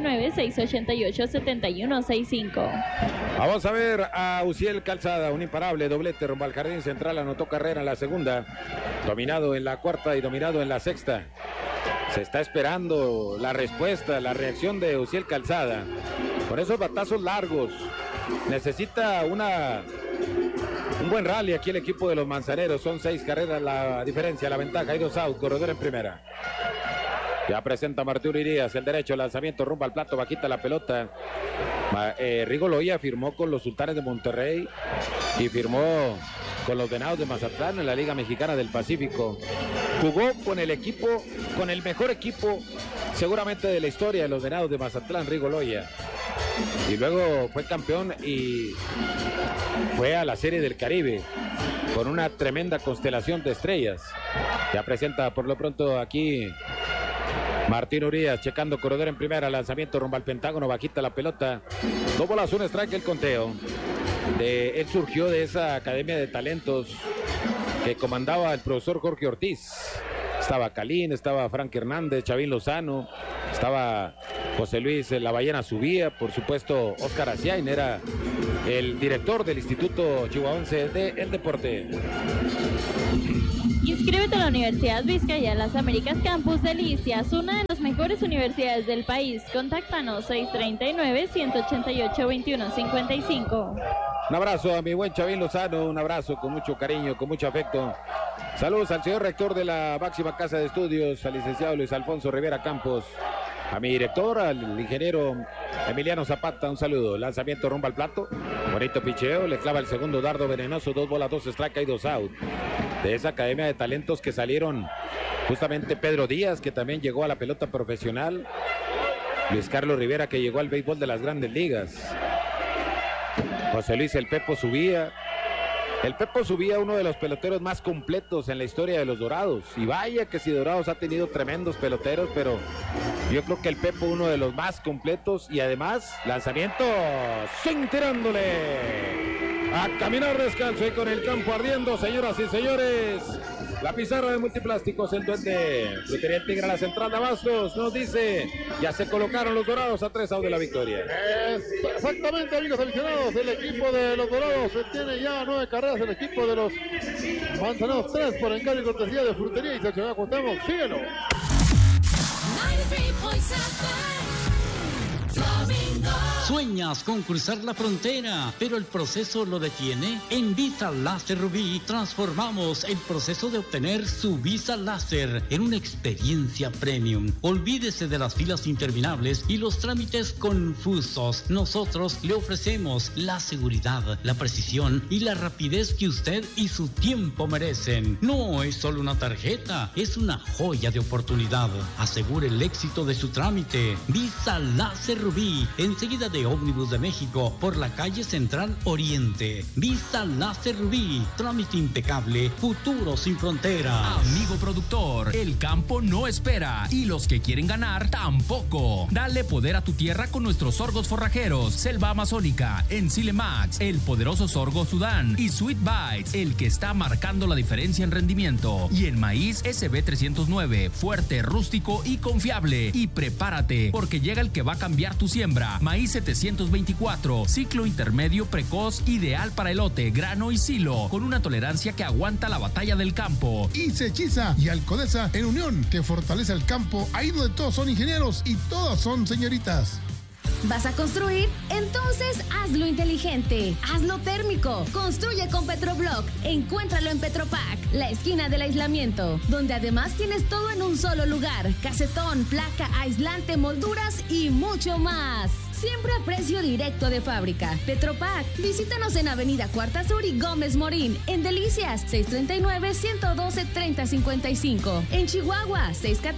639-688-7165. Vamos a ver a Uciel Calzada, un imparable, doblete rumbo al jardín central, anotó carrera en la segunda, dominado en la cuarta y dominado en la sexta. Se está esperando la respuesta, la reacción de Uciel Calzada. Con esos batazos largos, necesita un buen rally aquí el equipo de los Manzaneros. Son 6 carreras la diferencia, la ventaja. Hay 2 outs, corredor en primera. Ya presenta Martín Urias, el derecho, lanzamiento rumbo al plato, bajita la pelota. Rigo Loya firmó con los Sultanes de Monterrey y firmó con los Venados de Mazatlán en la Liga Mexicana del Pacífico. Jugó con el mejor equipo seguramente de la historia de los Venados de Mazatlán, Rigo Loya. Y luego fue campeón y fue a la Serie del Caribe con una tremenda constelación de estrellas. Ya presenta por lo pronto aquí Martín Urias, checando corredor en primera, lanzamiento rumbo al pentágono, bajita la pelota. 2 bolas, 1 strike el conteo. Él surgió de esa academia de talentos que comandaba el profesor Jorge Ortiz. Estaba Calín, estaba Frank Hernández, Chavín Lozano, estaba José Luis La Ballena Subía, por supuesto Oscar Aciain era el director del Instituto Chihuahuense del Deporte. Inscríbete a la Universidad Vizcaya Las Américas Campus Delicias, una de las mejores universidades del país. Contáctanos 639-188-2155. Un abrazo a mi buen Chavín Lozano, un abrazo con mucho cariño, con mucho afecto. Saludos al señor rector de la máxima casa de estudios, al licenciado Luis Alfonso Rivera Campos. A mi director, al ingeniero Emiliano Zapata, un saludo. Lanzamiento rumbo al plato, bonito picheo, le clava el segundo dardo venenoso, 2 bolas, 2 strike y 2 out. De esa academia de talentos que salieron justamente Pedro Díaz, que también llegó a la pelota profesional. Luis Carlos Rivera, que llegó al béisbol de las grandes ligas. José Luis El Pepo Subía. El Pepo Subía, uno de los peloteros más completos en la historia de los Dorados. Y vaya que si Dorados ha tenido tremendos peloteros, pero yo creo que el Pepo uno de los más completos. Y además, lanzamiento, swing tirándole. A caminar descalzo y con el campo ardiendo, señoras y señores. La pizarra de Multiplásticos, el duende Frutería El Tigre a la central de Abastos, nos dice, ya se colocaron los Dorados a 3 outs de la victoria. Exactamente, amigos aficionados, el equipo de los Dorados tiene ya 9 carreras, el equipo de los Manzanados 3 por encargo y cortesía de Frutería y se contamos, síguelo. ¿Sueñas con cruzar la frontera, pero el proceso lo detiene? En Visa Láser Rubí transformamos el proceso de obtener su visa láser en una experiencia premium. Olvídese de las filas interminables y los trámites confusos. Nosotros le ofrecemos la seguridad, la precisión y la rapidez que usted y su tiempo merecen. No es solo una tarjeta, es una joya de oportunidad. Asegure el éxito de su trámite. Visa Láser Rubí, enseguida de Ómnibus de México, por la calle Central Oriente. Visa Láser Rubí, trámite impecable, futuro sin fronteras. Amigo productor, el campo no espera y los que quieren ganar tampoco. Dale poder a tu tierra con nuestros sorgos forrajeros, Selva Amazónica, Encile Max, el poderoso sorgo Sudán y Sweet Bites, el que está marcando la diferencia en rendimiento. Y el maíz SB309, fuerte, rústico y confiable. Y prepárate, porque llega el que va a cambiar tu siembra. Maíz 724, ciclo intermedio precoz, ideal para elote, grano y silo, con una tolerancia que aguanta la batalla del campo. Y Sechiza y Alcodesa en unión, que fortalece el campo, ahí donde todos son ingenieros y todas son señoritas. ¿Vas a construir? Entonces hazlo inteligente, hazlo térmico. Construye con Petroblock. Encuéntralo en Petropac, la esquina del aislamiento, donde además tienes todo en un solo lugar: casetón, placa, aislante, molduras y mucho más. Siempre a precio directo de fábrica. Petropac. Visítanos en Avenida Cuarta Sur y Gómez Morín. En Delicias, 639-112-3055. En Chihuahua,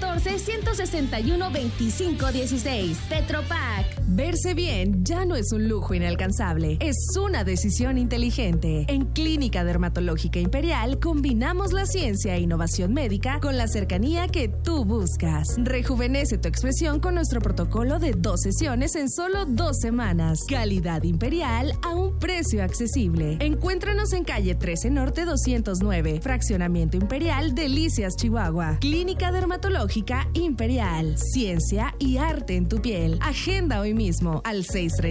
614-161-2516. Petropac. Verse bien ya no es un lujo inalcanzable, es una decisión inteligente. En Clínica Dermatológica Imperial combinamos la ciencia e innovación médica con la cercanía que tú buscas. Rejuvenece tu expresión con nuestro protocolo de 2 sesiones en solo 2 semanas. Calidad Imperial a un precio accesible. Encuéntranos en calle 13 Norte 209, Fraccionamiento Imperial, Delicias, Chihuahua. Clínica Dermatológica Imperial. Ciencia y arte en tu piel. Agenda hoy mismo al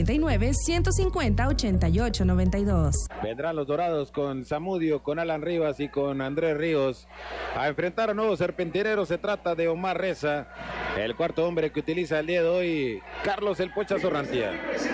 639-150-8892. Vendrán los Dorados con Zamudio, con Alan Rivas y con Andrés Ríos a enfrentar a nuevos serpentineros. Se trata de Omar Reza, el cuarto hombre que utiliza el día de hoy Carlos El Pocha Sorrantía.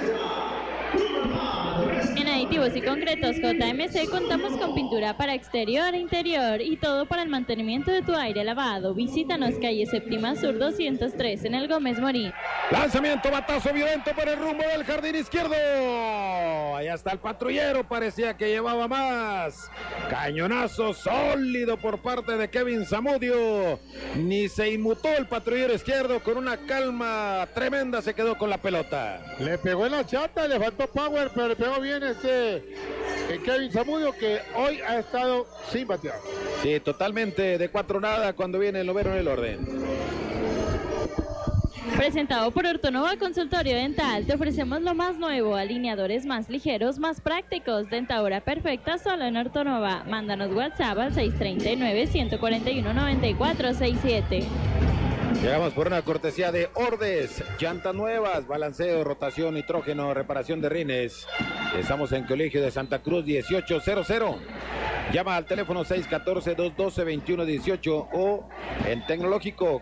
En Aditivos y Concretos JMC contamos con pintura para exterior e interior y todo para el mantenimiento de tu aire lavado. Visítanos calle Séptima Sur 203 en el Gómez Morín. Lanzamiento, batazo violento por el rumbo del jardín izquierdo. Allá está el patrullero, parecía que llevaba más. Cañonazo sólido por parte de Kevin Zamudio. Ni se inmutó el patrullero izquierdo, con una calma tremenda se quedó con la pelota. Le pegó en la chata, le faltó power, pero le pegó bien Kevin Zamudio, que hoy ha estado sin batear. Sí, totalmente de 4-0 cuando viene el noveno en el orden. Presentado por Ortonova Consultorio Dental, te ofrecemos lo más nuevo, alineadores más ligeros, más prácticos, dentadura perfecta solo en Ortonova. Mándanos WhatsApp al 639-141-9467. Llegamos por una cortesía de Ordes, llantas nuevas, balanceo, rotación, nitrógeno, reparación de rines. Estamos en Colegio de Santa Cruz 1800. Llama al teléfono 614-212-2118 o en Tecnológico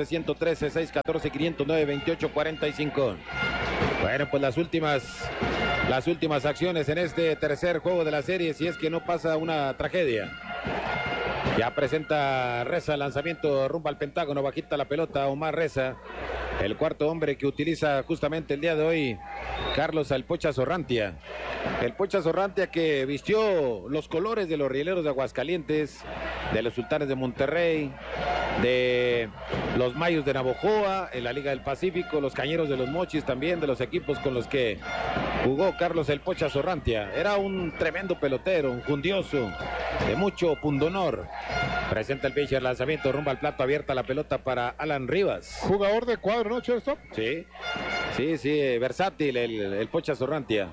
14-113-614-509-2845. Bueno, pues las últimas acciones en este tercer juego de la serie, si es que no pasa una tragedia. Ya presenta Reza, lanzamiento rumbo al Pentágono, bajita la pelota, Omar Reza, el cuarto hombre que utiliza justamente el día de hoy Carlos El Pocha Sorrantia. El Pocha Sorrantia, que vistió los colores de los Rieleros de Aguascalientes, de los Sultanes de Monterrey, de los Mayos de Navojoa, en la Liga del Pacífico, los Cañeros de los Mochis también, de los equipos con los que jugó Carlos El Pocha Sorrantia. Era un tremendo pelotero, un jundioso, de mucho pundonor. Presenta el pitcher, lanzamiento rumbo al plato, abierta la pelota para Alan Rivas. Jugador de cuadro, ¿no, shortstop? Sí, versátil el Pocha Sorrantia.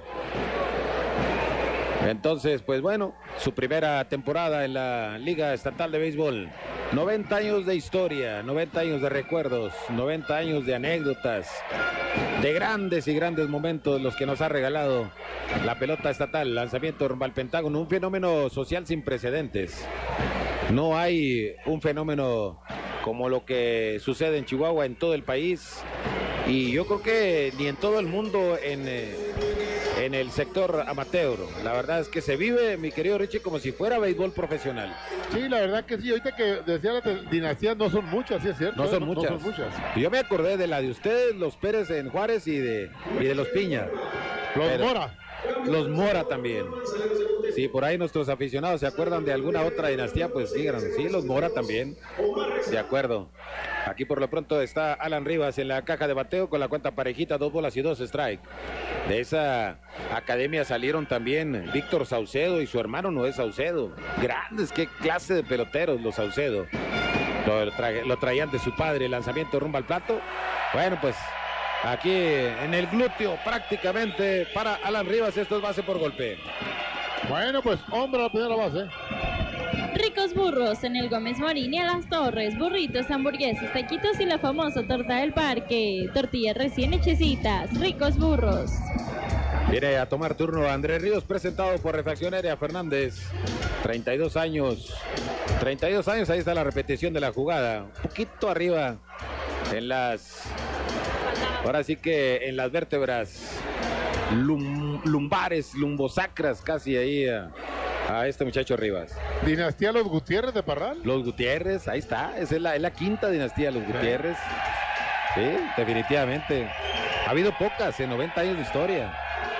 Entonces, pues bueno, su primera temporada en la Liga Estatal de Béisbol. 90 años de historia, 90 años de recuerdos, 90 años de anécdotas, de grandes y grandes momentos los que nos ha regalado la pelota estatal. Lanzamiento rumbo al Pentágono, un fenómeno social sin precedentes. No hay un fenómeno como lo que sucede en Chihuahua, en todo el país, y yo creo que ni en todo el mundo en el sector amateur. La verdad es que se vive, mi querido Richie, como si fuera béisbol profesional. Sí, la verdad que sí. Ahorita que decía la dinastía, no son muchas, sí es cierto. No son muchas. Yo me acordé de la de ustedes, los Pérez en Juárez, y de los Piña. Los Mora también. Si por ahí nuestros aficionados se acuerdan de alguna otra dinastía, pues síganos. Sí, los Mora también. De acuerdo. Aquí por lo pronto está Alan Rivas en la caja de bateo con la cuenta parejita, 2 bolas y 2 strike. De esa academia salieron también Víctor Saucedo y su hermano Noé Saucedo. Grandes, qué clase de peloteros los Saucedo. Lo traían de su padre. Lanzamiento rumbo al plato. Bueno, pues aquí en el glúteo prácticamente para Alan Rivas. Esto es base por golpe. Bueno, pues hombre a la primera base. Ricos Burros en el Gómez Morín y a Las Torres. Burritos, hamburguesas, taquitos y la famosa torta del parque. Tortillas recién hechecitas. Ricos Burros. Viene a tomar turno Andrés Ríos, presentado por Refacción Aérea Fernández. 32 años. 32 años, ahí está la repetición de la jugada. Un poquito arriba en las... Ahora sí que en las vértebras lumbares, lumbosacras, casi ahí a este muchacho Rivas. ¿Dinastía Los Gutiérrez de Parral? Los Gutiérrez, ahí está, esa es la quinta dinastía Los Gutiérrez. Sí, definitivamente. Ha habido pocas en 90 años de historia.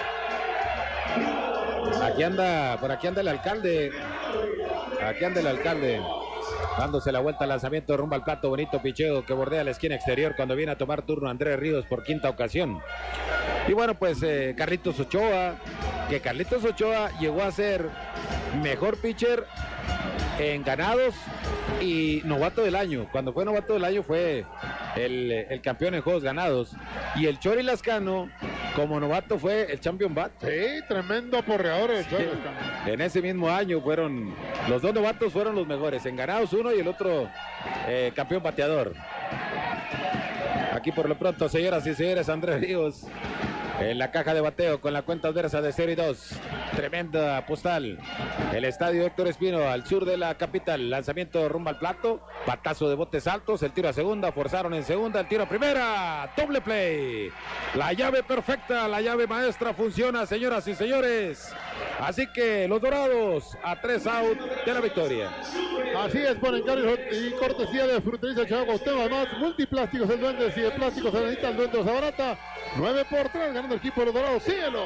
Por aquí anda el alcalde. Aquí anda el alcalde. Dándose la vuelta al lanzamiento rumbo al plato, bonito picheo que bordea la esquina exterior cuando viene a tomar turno Andrés Ríos por quinta ocasión. Y bueno, pues Carlitos Ochoa, que Carlitos Ochoa llegó a ser mejor pitcher en ganados y novato del año. Cuando fue novato del año fue el campeón en juegos ganados. Y el Chori Lascano, como novato, fue el champion bat. Sí, tremendo aporreador el Chori Lascano. En ese mismo año fueron los dos novatos, fueron los mejores. En ganados uno y el otro campeón bateador. Aquí por lo pronto, señoras y señores, Andrés Ríos en la caja de bateo con la cuenta adversa de 0-2. tremenda postal. El estadio Héctor Espino, al sur de la capital. Lanzamiento rumbo al plato, patazo de botes altos, el tiro a segunda, forzaron en segunda, el tiro a primera, doble play. La llave perfecta, la llave maestra funciona, señoras y señores. Así que los Dorados a 3 out de la victoria. Así es, por encargo y cortesía de Fruteriza Chavo Cuauhtémoc. Además, Multiplásticos el Duende, si de plásticos se necesita el Duende de Zabarata. 9-3, ganando el equipo de los Dorados. ¡Síguelo!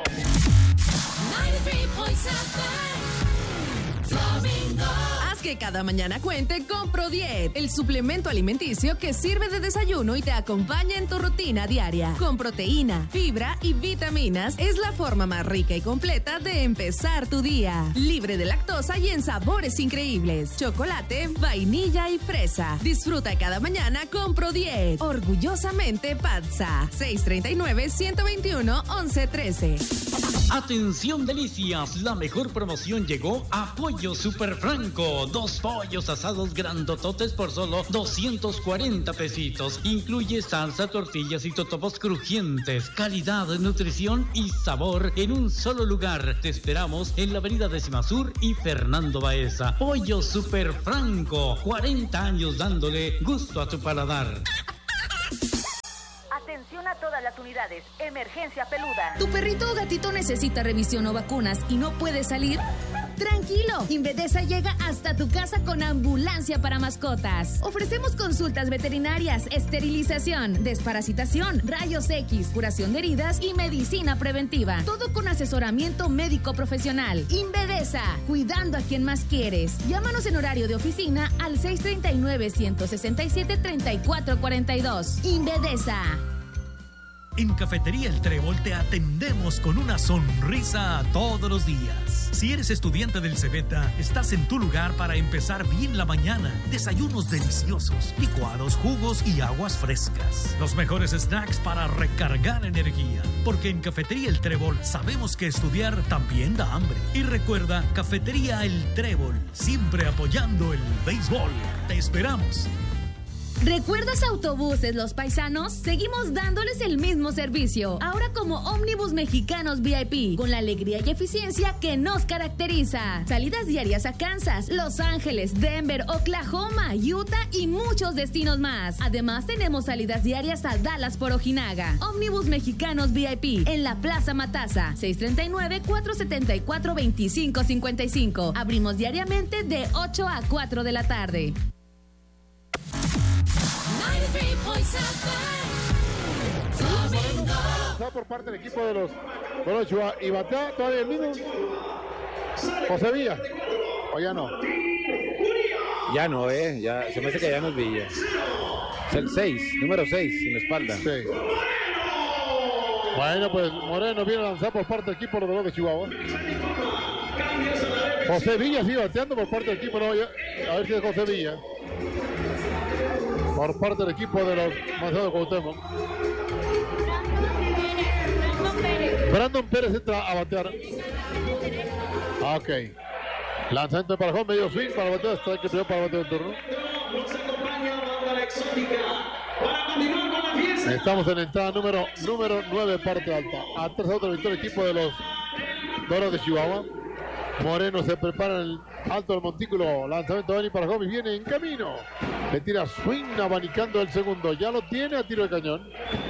Haz que cada mañana cuente con ProDiet, el suplemento alimenticio que sirve de desayuno y te acompaña en tu rutina diaria. Con proteína, fibra y vitaminas, es la forma más rica y completa de empezar tu día. Libre de lactosa y en sabores increíbles: chocolate, vainilla y fresa. Disfruta cada mañana con ProDiet. Orgullosamente Patsa. 639-121-1113. Atención delicias, la mejor promoción llegó a Pollo Super Franco. 2 pollos asados grandototes por solo 240 pesitos. Incluye salsa, tortillas y totopos crujientes. Calidad, nutrición y sabor en un solo lugar. Te esperamos en la avenida Décima Sur y Fernando Baeza. Pollo Super Franco, 40 años dándole gusto a tu paladar. Atención a todas las unidades. Emergencia peluda. ¿Tu perrito o gatito necesita revisión o vacunas y no puede salir? Tranquilo, Invedesa llega hasta tu casa con ambulancia para mascotas. Ofrecemos consultas veterinarias, esterilización, desparasitación, rayos X, curación de heridas y medicina preventiva. Todo con asesoramiento médico profesional. Invedesa, cuidando a quien más quieres. Llámanos en horario de oficina al 639-167-3442. Invedesa. En Cafetería El Trébol te atendemos con una sonrisa todos los días. Si eres estudiante del Cebeta, estás en tu lugar para empezar bien la mañana. Desayunos deliciosos, licuados, jugos y aguas frescas. Los mejores snacks para recargar energía. Porque en Cafetería El Trébol sabemos que estudiar también da hambre. Y recuerda, Cafetería El Trébol, siempre apoyando el béisbol. Te esperamos. ¿Recuerdas Autobuses Los Paisanos? Seguimos dándoles el mismo servicio, ahora como Ómnibus Mexicanos VIP, con la alegría y eficiencia que nos caracteriza. Salidas diarias a Kansas, Los Ángeles, Denver, Oklahoma, Utah y muchos destinos más. Además tenemos salidas diarias a Dallas por Ojinaga. Ómnibus Mexicanos VIP, en la Plaza Matasa, 639-474-2555. Abrimos diariamente de 8 a 4 de la tarde. Por parte del equipo de los Chihuahua y batea todavía el mismo José Villa, o ya no. Ya no, ya se me hace que ya no es Villa. Es el 6, número 6 en la espalda. Sí. Bueno, pues Moreno viene a lanzar por parte del equipo de los Chihuahua. José Villa sigue bateando por parte del equipo, no, a ver si es José Villa. Por parte del equipo de los Manzanos de Cuauhtémoc. Brandon Pérez entra a batear. Ok. Lanzamiento para home, medio swing para batear. Strike primero para batear el turno. Estamos en la entrada número 9, parte alta. A 3 outs de victoria el equipo de los Dorados de Chihuahua. Moreno se prepara en el alto del montículo. Lanzamiento de para home y viene en camino. Le tira swing abanicando el segundo. Ya lo tiene a tiro de cañón.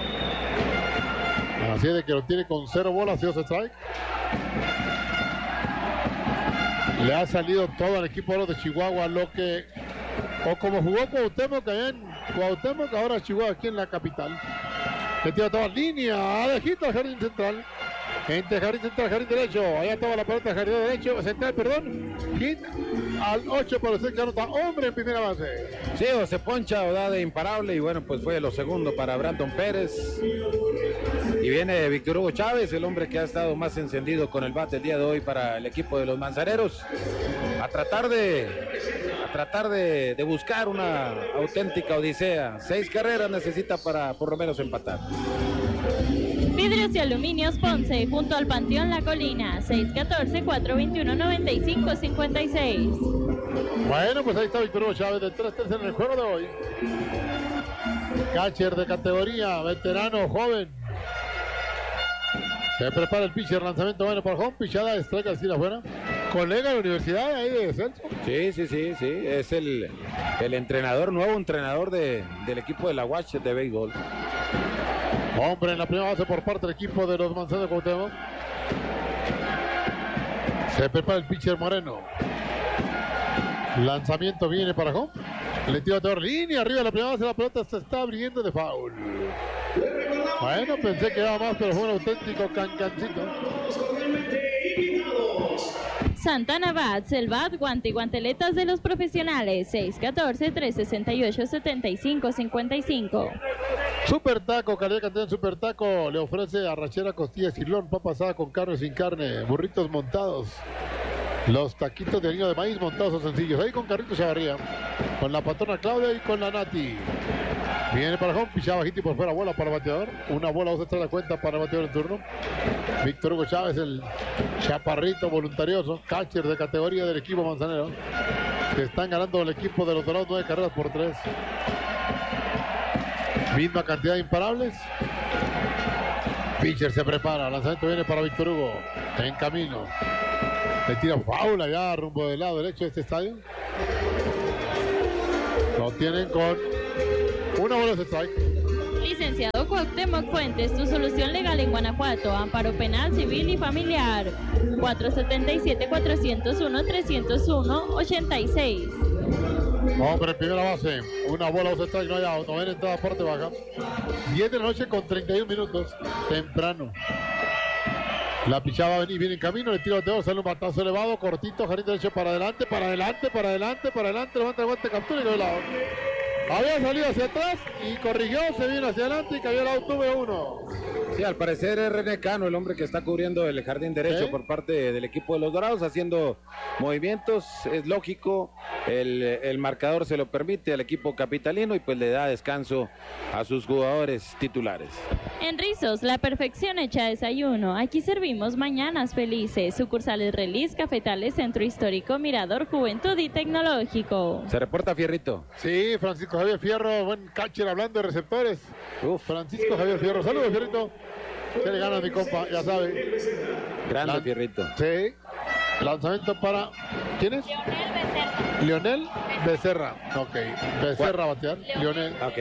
Así es de que lo tiene con 0 bolas y 2 strike. Le ha salido todo al equipo de Chihuahua lo que, o como jugó Cuauhtémoc allá en Cuauhtémoc, ahora Chihuahua aquí en la capital. Le tira toda línea, alejito al jardín central. Entre jardín central, jardín derecho. Allá toma la pelota, jardín derecho, central, perdón. Hit al 8 por el que anota hombre en primera base. Sí, o se poncha o da de imparable. Y bueno, pues fue lo segundo para Brandon Pérez. Y viene Víctor Hugo Chávez, el hombre que ha estado más encendido con el bate el día de hoy para el equipo de los Manzaneros. A tratar de buscar una auténtica odisea. 6 carreras necesita para por lo menos empatar. Vidrios y Aluminios Ponce, junto al Panteón La Colina, 614-421-9556. Bueno, pues ahí está Víctor Hugo Chávez, de 3-3 en el juego de hoy. Catcher de categoría, veterano, joven. Se prepara el pitcher, lanzamiento bueno para home, pichada, strike así afuera. Colega de la universidad ahí de Celso. Sí. Es el entrenador, nuevo entrenador del equipo de la UACH de béisbol. Hombre en la primera base por parte del equipo de los Manzanos de Cuauhtémoc. Se prepara el pitcher Moreno. Lanzamiento viene para home. Le tira de línea arriba de la primera base. La pelota se está abriendo de foul. Bueno, pensé que iba más, pero fue un auténtico cancancito. Santana Bats, el bat, guante y guanteletas de los profesionales. 614-368-7555. Super Taco, calidad cantidad Super Taco. Le ofrece arrachera, costilla, cirlón, papa asada con carne, sin carne, burritos montados. Los taquitos de harina de maíz montados o sencillos. Ahí con Carrito Chavarría, con la patrona Claudia y con la Nati. Viene para home, pichada bajito y por fuera, bola para el bateador. Una bola, vamos a traer la cuenta para el bateador en turno. Víctor Hugo Chávez, el chaparrito voluntarioso, catcher de categoría del equipo manzanero. Que están ganando el equipo de los Dorados 9 carreras por 3. Misma cantidad de imparables. Pitcher se prepara, lanzamiento viene para Víctor Hugo. En camino. Le tira foul allá rumbo del lado derecho de este estadio. Lo tienen con una bola de strike. Licenciado Cuauhtémoc Fuentes, tu solución legal en Guanajuato. Amparo penal, civil y familiar. 477-401-301-86. Hombre en primera base. Una bola de strike, no hay out. Novena entrada, parte baja. 10 de la noche con 31 minutos. Temprano. La pichada va a venir, viene en camino, le tira bateador, sale un batazo elevado, cortito, jardín derecho para adelante, levanta el guante, captura y quedó el lado. Había salido hacia atrás y corrigió, se vino hacia adelante y cayó el out número 1. Sí, al parecer es René Cano, el hombre que está cubriendo el jardín derecho por parte del equipo de los Dorados, haciendo movimientos. Es lógico, el marcador se lo permite al equipo capitalino y pues le da descanso a sus jugadores titulares. En Rizos, la perfección hecha desayuno. Aquí servimos mañanas felices. Sucursales Relis, Cafetales, Centro Histórico, Mirador, Juventud y Tecnológico. Se reporta Fierrito. Sí, Francisco Javier Fierro, buen catcher hablando de receptores. Francisco Javier Fierro, saludos Fierrito. Se le gana a mi compa, ya sabe. Grande Fierrito. Sí. Lanzamiento para... ¿Quién es? Leonel Becerra. Ok. Becerra batear. Leonel. Ok.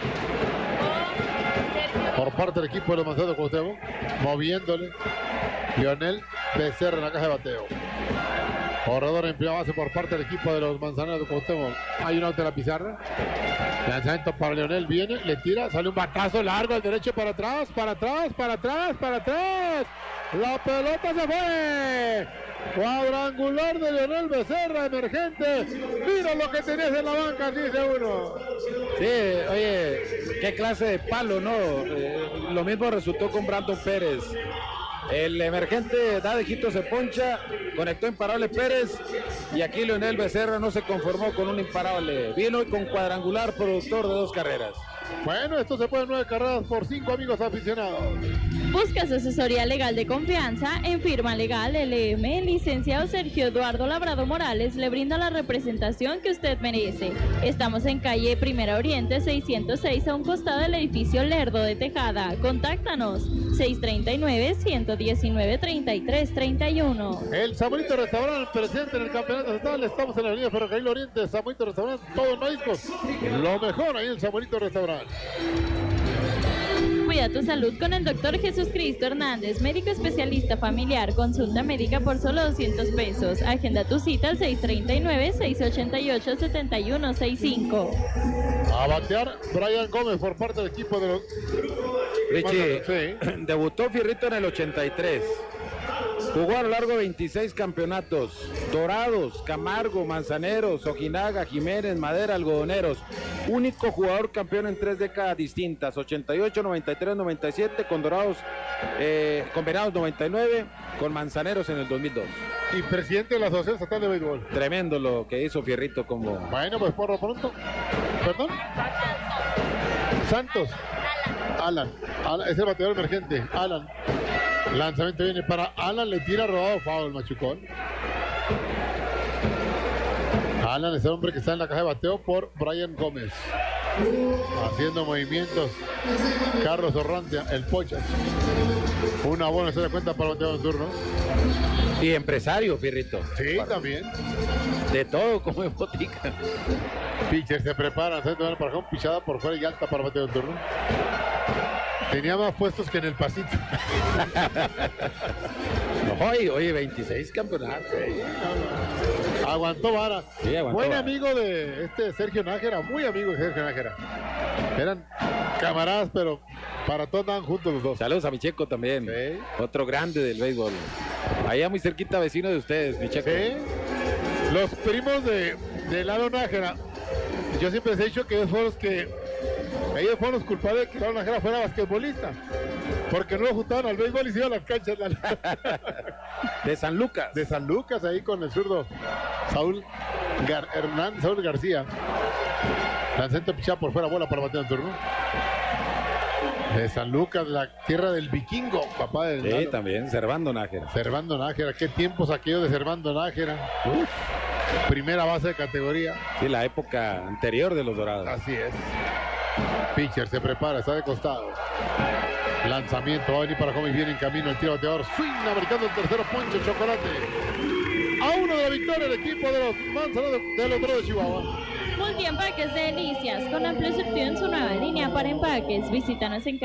Por parte del equipo de los Manzanos de Cuauhtémoc. Moviéndole. Leonel Becerra en la caja de bateo. Corredor en primera base por parte del equipo de los Manzaneros de Cuauhtémoc. Hay un out en la pizarra. Lanzamiento para Leonel, viene, le tira, sale un batazo largo al derecho para atrás. La pelota se fue. Cuadrangular de Leonel Becerra, emergente. Mira lo que tenés en la banca, dice uno. Sí, oye, qué clase de palo, ¿no? Lo mismo resultó con Brandon Pérez. El emergente da de hito, se poncha, conectó imparable Pérez y aquí Leonel Becerra no se conformó con un imparable. Vino hoy con cuadrangular, productor de 2 carreras. Bueno, esto se puede 9 carreras por 5 amigos aficionados. Buscas asesoría legal de confianza en Firma Legal LM. El licenciado Sergio Eduardo Labrado Morales le brinda la representación que usted merece. Estamos en calle Primera Oriente 606 a un costado del edificio Lerdo de Tejada. Contáctanos 639-119-3331. El Samuelito Restaurante presente en el campeonato estatal. Estamos en la avenida Ferrocarril Oriente. Samuelito Restaurante, todos mariscos. Lo mejor ahí en el Samuelito Restaurante. Cuida tu salud con el doctor Jesús Cristo Hernández, médico especialista familiar. Consulta médica por solo 200 pesos. Agenda tu cita al 639-688-7165. A batear Brian Gómez por parte del equipo de los... Richie, sí. Debutó Fierrito en el 83. Jugó a lo largo de 26 campeonatos. Dorados, Camargo, Manzaneros, Ojinaga, Jiménez, Madera, Algodoneros. Único jugador campeón en 3 décadas distintas. 88, 93, 97 con Dorados, con Venados 99, con Manzaneros en el 2002. Y presidente de la Asociación Estatal de Béisbol. Tremendo lo que hizo Fierrito como... Bueno, pues por lo pronto. ¿Perdón? Santos. Alan. Es el bateador emergente. Alan. Lanzamiento viene para Alan, le tira rodado, foul, machucón. Alan es el hombre que está en la caja de bateo por Brian Gómez. Haciendo movimientos. Carlos Orrantia, el Pochas. Una buena historia de cuenta para el bateador en turno. Y empresario, Fierrito. Sí, también. De todo, como en botica. Pitcher se prepara, lanzamiento para home, pichada por fuera y alta para el bateador en turno. Tenía más puestos que en el pasito. Oye, 26 campeonatos. Aguantó vara. Sí, aguantó Buen vara. amigo de Sergio Nájera, muy amigo de Sergio Nájera. Eran camaradas, pero para todo andaban juntos los dos. Saludos a Micheco también. Sí. Otro grande del béisbol. Allá muy cerquita, vecino de ustedes, Micheco. Sí. Los primos de Lalo Nájera, yo siempre les he dicho que ellos fueron los culpables de que Lalo Nájera fuera basquetbolista. Porque no lo juntaban al béisbol y se iban a las canchas. De San Lucas. De San Lucas, ahí con el zurdo Saúl García. Lanzamiento pichada por fuera, bola para batear en turno. De San Lucas, la tierra del vikingo, papá del Sí, Lalo. también, Servando Nájera. Servando Nájera, qué tiempos aquellos de Servando Nájera. Uf, primera base de categoría. Sí, la época anterior de los Dorados. Así es. Pitcher se prepara, está de costado. Lanzamiento, va a venir para home y viene en camino el tiro bateador. Swing, americano el tercero, Poncho Chocolate. A uno de la victoria el equipo de los Manzanos de los Toros de Chihuahua. Multi Empaques de Delicias, con amplio surtido en su nueva línea para empaques. Visítanos en